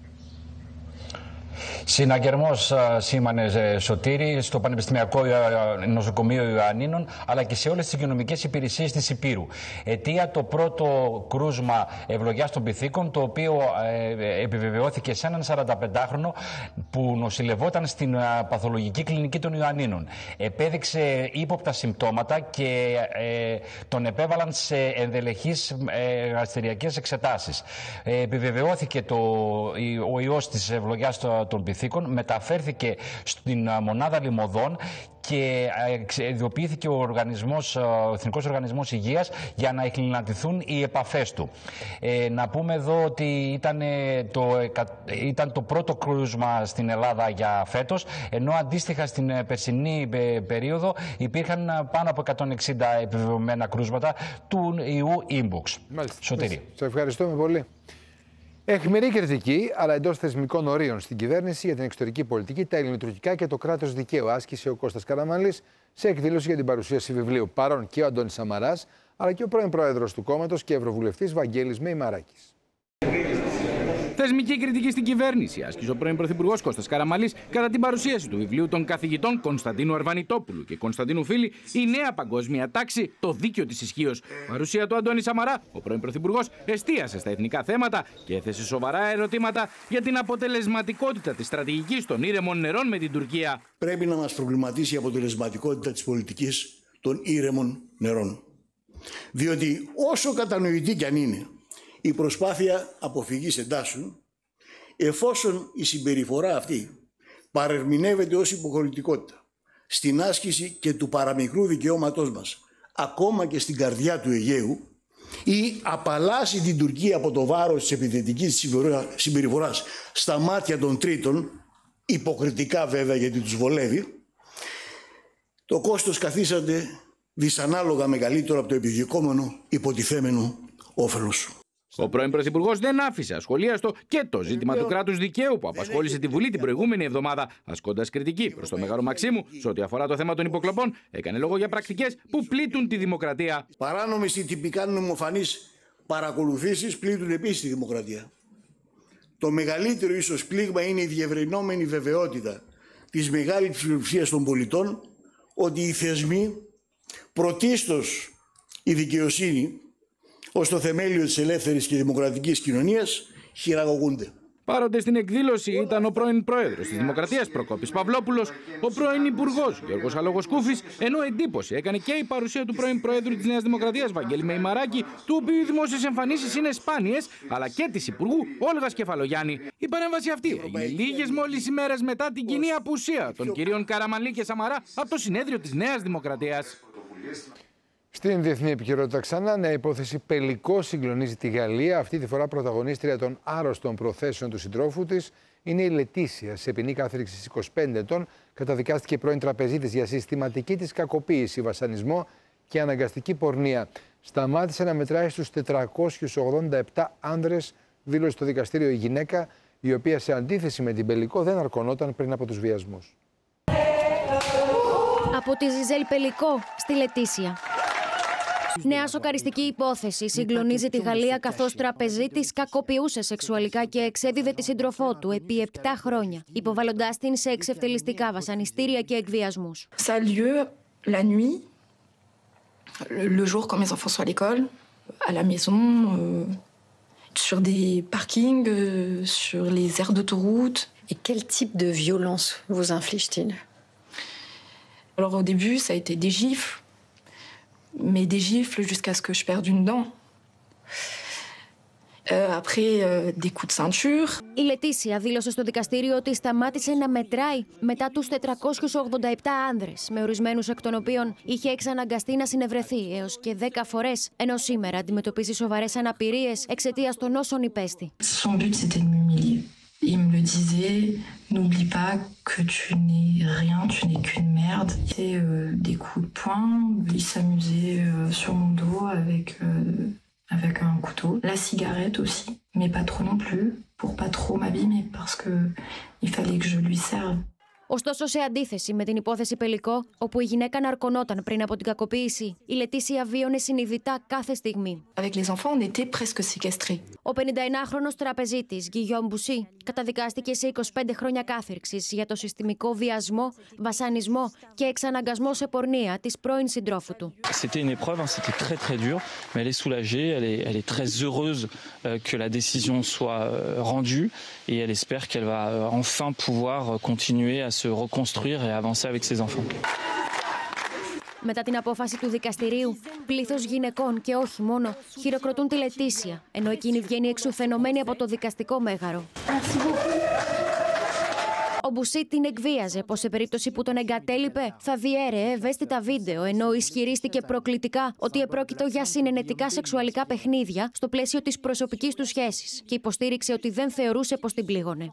Συναγερμός σήμανε, Σωτήρη, στο Πανεπιστημιακό Νοσοκομείο Ιωαννίνων, αλλά και σε όλες τις υγειονομικές υπηρεσίες της Ηπείρου. Αιτία το πρώτο κρούσμα ευλογιάς των πυθίκων, το οποίο ε, επιβεβαιώθηκε σε έναν σαρανταπεντάχρονο που νοσηλευόταν στην παθολογική κλινική των Ιωαννίνων. Επέδειξε ύποπτα συμπτώματα και ε, τον επέβαλαν σε ενδελεχείς ε, γαστριακές εξετάσεις. Ε, επιβεβαιώθηκε το, ο ιός της ευλογιάς των πυθίκων συνθήκων, μεταφέρθηκε στην μονάδα Λιμωδών και ειδοποιήθηκε ο, οργανισμός, ο Εθνικός Οργανισμός Υγείας για να εκκληνατηθούν οι επαφές του. Ε, να πούμε εδώ ότι ήταν το, ήταν το πρώτο κρούσμα στην Ελλάδα για φέτος, ενώ αντίστοιχα στην περσινή περίοδο υπήρχαν πάνω από εκατόν εξήντα επιβεβαιωμένα κρούσματα του ιού Ήμποξ. Σωτήρη. Σας ευχαριστούμε πολύ. Αιχμηρή κριτική, αλλά εντός θεσμικών ορίων στην κυβέρνηση για την εξωτερική πολιτική, τα ελληνοτουρκικά και το κράτος δικαίου, άσκησε ο Κώστας Καραμανλής σε εκδήλωση για την παρουσίαση βιβλίου. Παρών και ο Αντώνης Σαμαράς, αλλά και ο πρώην πρόεδρος του κόμματος και ευρωβουλευτής Βαγγέλης Μεϊμαράκης. Θεσμική κριτική στην κυβέρνηση άσκησε ο πρώην Πρωθυπουργός Κώστας Καραμανλής κατά την παρουσίαση του βιβλίου των καθηγητών Κωνσταντίνου Αρβανιτόπουλου και Κωνσταντίνου Φίλη, «Η νέα παγκόσμια τάξη, το δίκαιο της ισχύως». Παρουσία του Αντώνη Σαμαρά, ο πρώην Πρωθυπουργός εστίασε στα εθνικά θέματα και έθεσε σοβαρά ερωτήματα για την αποτελεσματικότητα της στρατηγικής των ήρεμων νερών με την Τουρκία. Πρέπει να μας προβληματίσει η αποτελεσματικότητα της πολιτικής των ήρεμων νερών. Διότι όσο κατανοητή κι αν είναι η προσπάθεια αποφυγής εντάσεων, εφόσον η συμπεριφορά αυτή παρερμηνεύεται ως υποχωρητικότητα στην άσκηση και του παραμικρού δικαιώματός μας, ακόμα και στην καρδιά του Αιγαίου, ή απαλλάσσει την Τουρκία από το βάρος της επιθετικής συμπεριφοράς στα μάτια των τρίτων, υποκριτικά βέβαια γιατί τους βολεύει, το κόστος καθίσατε δυσανάλογα μεγαλύτερο από το επιδιωκόμενο υποτιθέμενο όφελος. Ο πρώην Πρωθυπουργός δεν άφησε ασχολίαστο και το ζήτημα του κράτους δικαίου που απασχόλησε τη Βουλή την προηγούμενη εβδομάδα, ασκώντας κριτική προς το Μέγαρο Μαξίμου σε ό,τι αφορά το θέμα των υποκλοπών, έκανε λόγο για πρακτικές που πλήττουν τη δημοκρατία. Παράνομες ή τυπικά νομοφανείς παρακολουθήσεις πλήττουν επίσης τη δημοκρατία. Το μεγαλύτερο ίσως πλήγμα είναι η διευρυνόμενη βεβαιότητα της μεγάλης πλειοψηφίας των πολιτών ότι οι θεσμοί, πρωτίστως η δικαιοσύνη, ως το θεμέλιο της ελεύθερης και δημοκρατικής κοινωνίας, χειραγωγούνται. Παρόντε στην εκδήλωση ήταν ο πρώην πρόεδρος της Δημοκρατίας Προκόπης Παυλόπουλος, ο πρώην υπουργός Γιώργος Αλογοσκούφης, ενώ εντύπωση έκανε και η παρουσία του πρώην πρόεδρου της Νέας Δημοκρατίας Βαγγέλη Μεϊμαράκη, του οποίου οι δημόσιες εμφανίσεις είναι σπάνιες, αλλά και της υπουργού Όλγας Κεφαλογιάννη. Η παρέμβαση αυτή έγινε λίγες μόλις ημέρες μετά την κοινή απουσία των κυρίων Καραμανλή και Σαμαρά από το συνέδριο της Νέας Δημοκρατίας. Στην διεθνή επικαιρότητα ξανά, νέα υπόθεση Πελικό συγκλονίζει τη Γαλλία. Αυτή τη φορά πρωταγωνίστρια των άρρωστων προθέσεων του συντρόφου της είναι η Λετήσια. Σε ποινή κάθριξης είκοσι πέντε ετών καταδικάστηκε πρώην τραπεζίτης για συστηματική της κακοποίηση, βασανισμό και αναγκαστική πορνεία. Σταμάτησε να μετράει στους τετρακόσιους ογδόντα επτά άνδρες, δήλωσε στο δικαστήριο η γυναίκα, η οποία σε αντίθεση με την Πελικό δεν αρκωνόταν πριν από τους βιασμούς. Από τη Ζιζέλ Πελικό στη Λετήσια. Νέα σοκαριστική υπόθεση συγκλονίζει τη Γαλλία, καθώς τραπεζίτης κακοποιούσε σεξουαλικά και εξέδιδε τη σύντροφό του επί επτά χρόνια, υποβάλλοντάς την σε εξευτελιστικά βασανιστήρια και εκβιασμούς. Ça a lieu la nuit, le jour quand mes enfants sont à l'école, à la maison, euh, sur des parkings, euh, sur les aires d'autoroute. Et quel type de violence vous inflige-t-il? Alors au début, ça a été des gifles. Mais des gifles jusqu'à ce que je perde une dent. Euh, après, euh, des coups de ceinture. Η Λετήσια δήλωσε στο δικαστήριο ότι σταμάτησε να μετράει μετά τους τετρακόσιους ογδόντα επτά άνδρες, με ορισμένους εκ των οποίων είχε εξαναγκαστεί να συνευρεθεί έως και δέκα φορές, ενώ σήμερα αντιμετωπίζει σοβαρές αναπηρίες εξαιτίας των όσων υπέστη. Son but c'était de m'humilier. Il me le disait, n'oublie pas que tu n'es rien, tu n'es qu'une merde. C'était euh, des coups de poing, il s'amusait euh, sur mon dos avec, euh, avec un couteau. La cigarette aussi, mais pas trop non plus, pour pas trop m'abîmer, parce que il fallait que je lui serve. Ωστόσο, σε αντίθεση με την υπόθεση Πελικό, όπου η γυναίκα ναρκωνόταν πριν από την κακοποίηση, η Λετήσια βίωνε συνειδητά κάθε στιγμή. Avec les enfants, on était presque séquestrés. Ο πενηνταενάχρονος τραπεζίτης Γκυγιόμ Μπουσί καταδικάστηκε σε είκοσι πέντε χρόνια κάθριξης για το συστημικό βιασμό, βασανισμό και εξαναγκασμό σε πορνεία της πρώην συντρόφου του. C'était une épreuve, c'était très très dur, mais elle est soulagée, elle est, elle est très heureuse que la décision soit rendue et elle espère qu'elle va enfin pouvoir continuer à se reconstruire et avancer avec ses enfants. Μετά την απόφαση του δικαστηρίου, πλήθος γυναικών και όχι μόνο χειροκροτούν τη Λετήσια, ενώ εκείνη βγαίνει εξουθενωμένη από το δικαστικό μέγαρο. Ο Μπουσί την εκβίαζε, πως σε περίπτωση που τον εγκατέλειπε θα διέρεε ευαίσθητα βίντεο, ενώ ισχυρίστηκε προκλητικά ότι επρόκειτο για συνενετικά σεξουαλικά παιχνίδια στο πλαίσιο της προσωπικής του σχέσης και υποστήριξε ότι δεν θεωρούσε πως την πλήγωνε.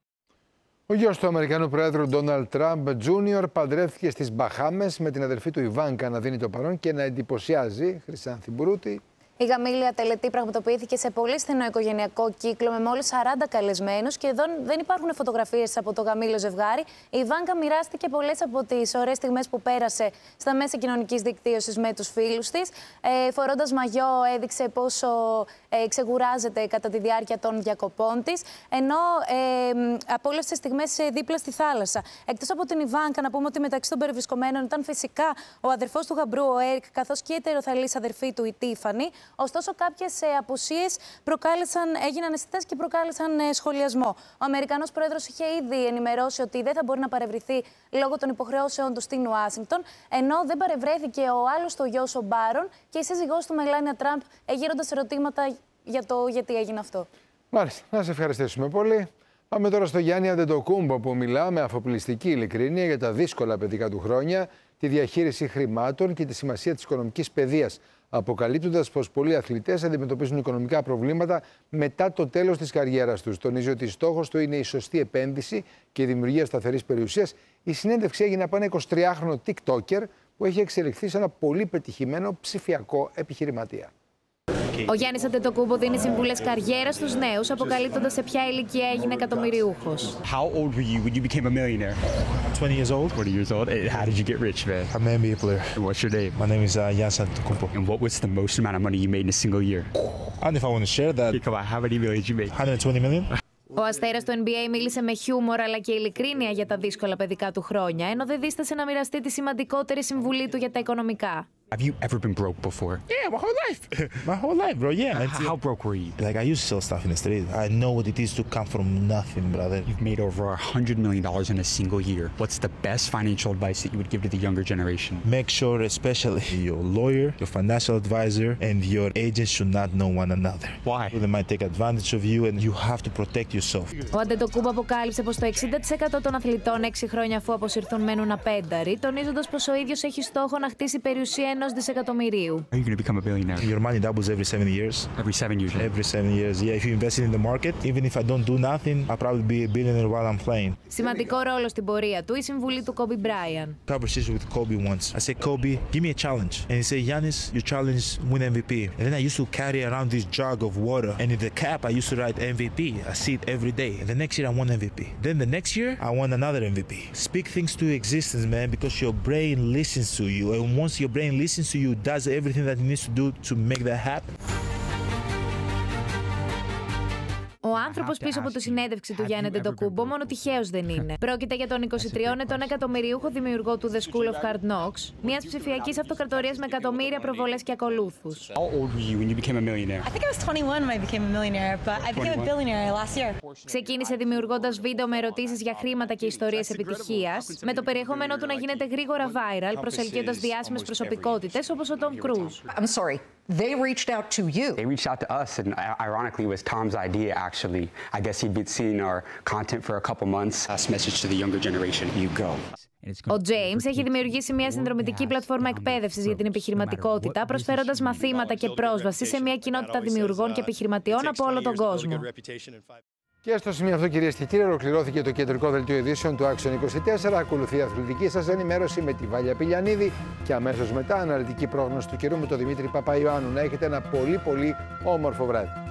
Ο γιος του Αμερικανού Πρόεδρου Ντόναλντ Τραμπ Τζούνιορ παντρεύτηκε στις Μπαχάμες με την αδερφή του Ιβάνκα να δίνει το παρόν και να εντυπωσιάζει. Χρυσάνθη Μπουρούτη. Η γαμήλια τελετή πραγματοποιήθηκε σε πολύ στενό οικογενειακό κύκλο με μόλις σαράντα καλεσμένους και εδώ δεν υπάρχουν φωτογραφίες από το γαμήλιο ζευγάρι. Η Ιβάνκα μοιράστηκε πολλές από τις ωραίες στιγμές που πέρασε στα μέσα κοινωνικής δικτύωσης με τους φίλους της. Ε, φορώντας μαγιό, έδειξε πόσο ε, ξεκουράζεται κατά τη διάρκεια των διακοπών της, ενώ ε, απόλαυσε στιγμές δίπλα στη θάλασσα. Εκτός από την Ιβάνκα, να πούμε ότι μεταξύ των περιβρισκομένων ήταν φυσικά ο αδερφός του γαμπρού, ο Έρικ, καθώς και η ετεροθαλής αδερφή του, η Τίφανη. Ωστόσο, κάποιες ε, απουσίες έγιναν αισθητές και προκάλεσαν ε, σχολιασμό. Ο Αμερικανός Πρόεδρος είχε ήδη ενημερώσει ότι δεν θα μπορεί να παρευρεθεί λόγω των υποχρεώσεων του στην Ουάσιγκτον, ενώ δεν παρευρέθηκε ο άλλος το γιος, ο Μπάρον, και η σύζυγός του Μελάνια Τραμπ, γύροντας ερωτήματα για το γιατί έγινε αυτό. Μάλιστα, να σας ευχαριστήσουμε πολύ. Πάμε τώρα στο Γιάννη Αντετοκούμπο, που μιλά με αφοπλιστική ειλικρίνεια για τα δύσκολα παιδικά του χρόνια, τη διαχείριση χρημάτων και τη σημασία της οικονομικής παιδείας, αποκαλύπτοντας πως πολλοί αθλητές αντιμετωπίζουν οικονομικά προβλήματα μετά το τέλος της καριέρας τους. Τονίζει ότι στόχος του είναι η σωστή επένδυση και η δημιουργία σταθερής περιουσίας. Η συνέντευξη έγινε από ένα εικοσιτριάχρονο TikToker που έχει εξελιχθεί σε ένα πολύ πετυχημένο ψηφιακό επιχειρηματία. Ο Γιάννης Αντετοκούμπο δίνει συμβουλές καριέρας στους νέους, αποκαλύπτοντας σε ποια ηλικία έγινε εκατομμυριούχος. How old were you when you became a millionaire? twenty years old. twenty years old. How did you get rich, man? I'm an N B A player. And what's your name? My name is uh, Giannis Antetokounmpo. And what was the most amount of money you made in a single year? I don't know if I want to share that. Come on, how many millions you made? one hundred twenty million. Ο αστέρας του N B A μίλησε με χιούμορ αλλά και ειλικρίνεια για τα δύσκολα παιδικά του χρόνια, ενώ δεν δίστασε να μοιραστεί τη σημαντικότερη συμβουλή του για τα οικονομικά. Have you ever been broke before? Yeah, my whole life. My whole life, bro. Yeah. How, how broke were you? Like, I used to sell stuff in the street. I know what it is to come from nothing, brother. You've made over a hundred million dollars in a single year. What's the best financial advice that you would give to the younger generation? Make sure, especially your lawyer, your financial advisor, and your agent should not know one another. Why? They might take advantage of you, and you have to protect yourself. Ο Αντετοκούμπο αποκάλυψε πως το εξήντα τοις εκατό των αθλητών έξι χρόνια αφού αποσυρθούν μένουν απένταροι, τονίζοντας πως ο ίδιος έχει στόχο να χτίσει περιουσία ενός δισεκατομμυρίου. Are you going to become a billionaire? Your money doubles every seven years. Every seven years? Every seven years, yeah. If you invest in the market, even if I don't do nothing, I'll probably be a billionaire while I'm playing. Σημαντικό ρόλο στην πορεία του η συμβουλή του Kobe Bryant. Conversation with Kobe once. I said, Kobe, give me a challenge. And he said, Giannis, your challenge is win M V P. And then I used to carry around this jug of water. And in the cap, I used to write M V P. I see it every day. And the next year, I won M V P. Then the next year, I won another M V P. Speak things to existence, man, because your brain listens to you. And once your brain listens to you, it does everything that it needs to do to make that happen. Ο άνθρωπος πίσω από τη συνέντευξη του Γιάννη Αντετοκούμπο μόνο τυχαίος δεν είναι. Πρόκειται για τον εικοσιτριών ετών εκατομμυριούχο δημιουργό του The School of Hard Knocks, μιας ψηφιακής αυτοκρατορίας με εκατομμύρια προβολές και ακολούθους. Ξεκίνησε δημιουργώντας βίντεο με ερωτήσεις για χρήματα και ιστορίες επιτυχίας, με το περιεχόμενό του να γίνεται γρήγορα viral, προσελκύοντας διάσημες προσωπικότητες όπως ο Tom Cruise. I'm sorry. They reached out to you. They reached out to us, and ironically, it was Tom's idea, actually. I guess he'd been seeing our content for a couple months. Last message to the younger generation, you go. Ο James έχει δημιουργήσει μια συνδρομητική πλατφόρμα εκπαίδευσης για την επιχειρηματικότητα, προσφέροντας μαθήματα και πρόσβαση σε μια κοινότητα δημιουργών και επιχειρηματιών από όλο τον κόσμο. Και στο σημείο αυτό, κυρίες και κύριοι, ολοκληρώθηκε το κεντρικό δελτίο ειδήσεων του Action είκοσι τέσσερα. Ακολουθεί η αθλητική σας ενημέρωση με τη Βάλια Πηλιανίδη και αμέσως μετά αναλυτική πρόγνωση του καιρού με τον Δημήτρη Παπαϊωάννου. Να έχετε ένα πολύ πολύ όμορφο βράδυ.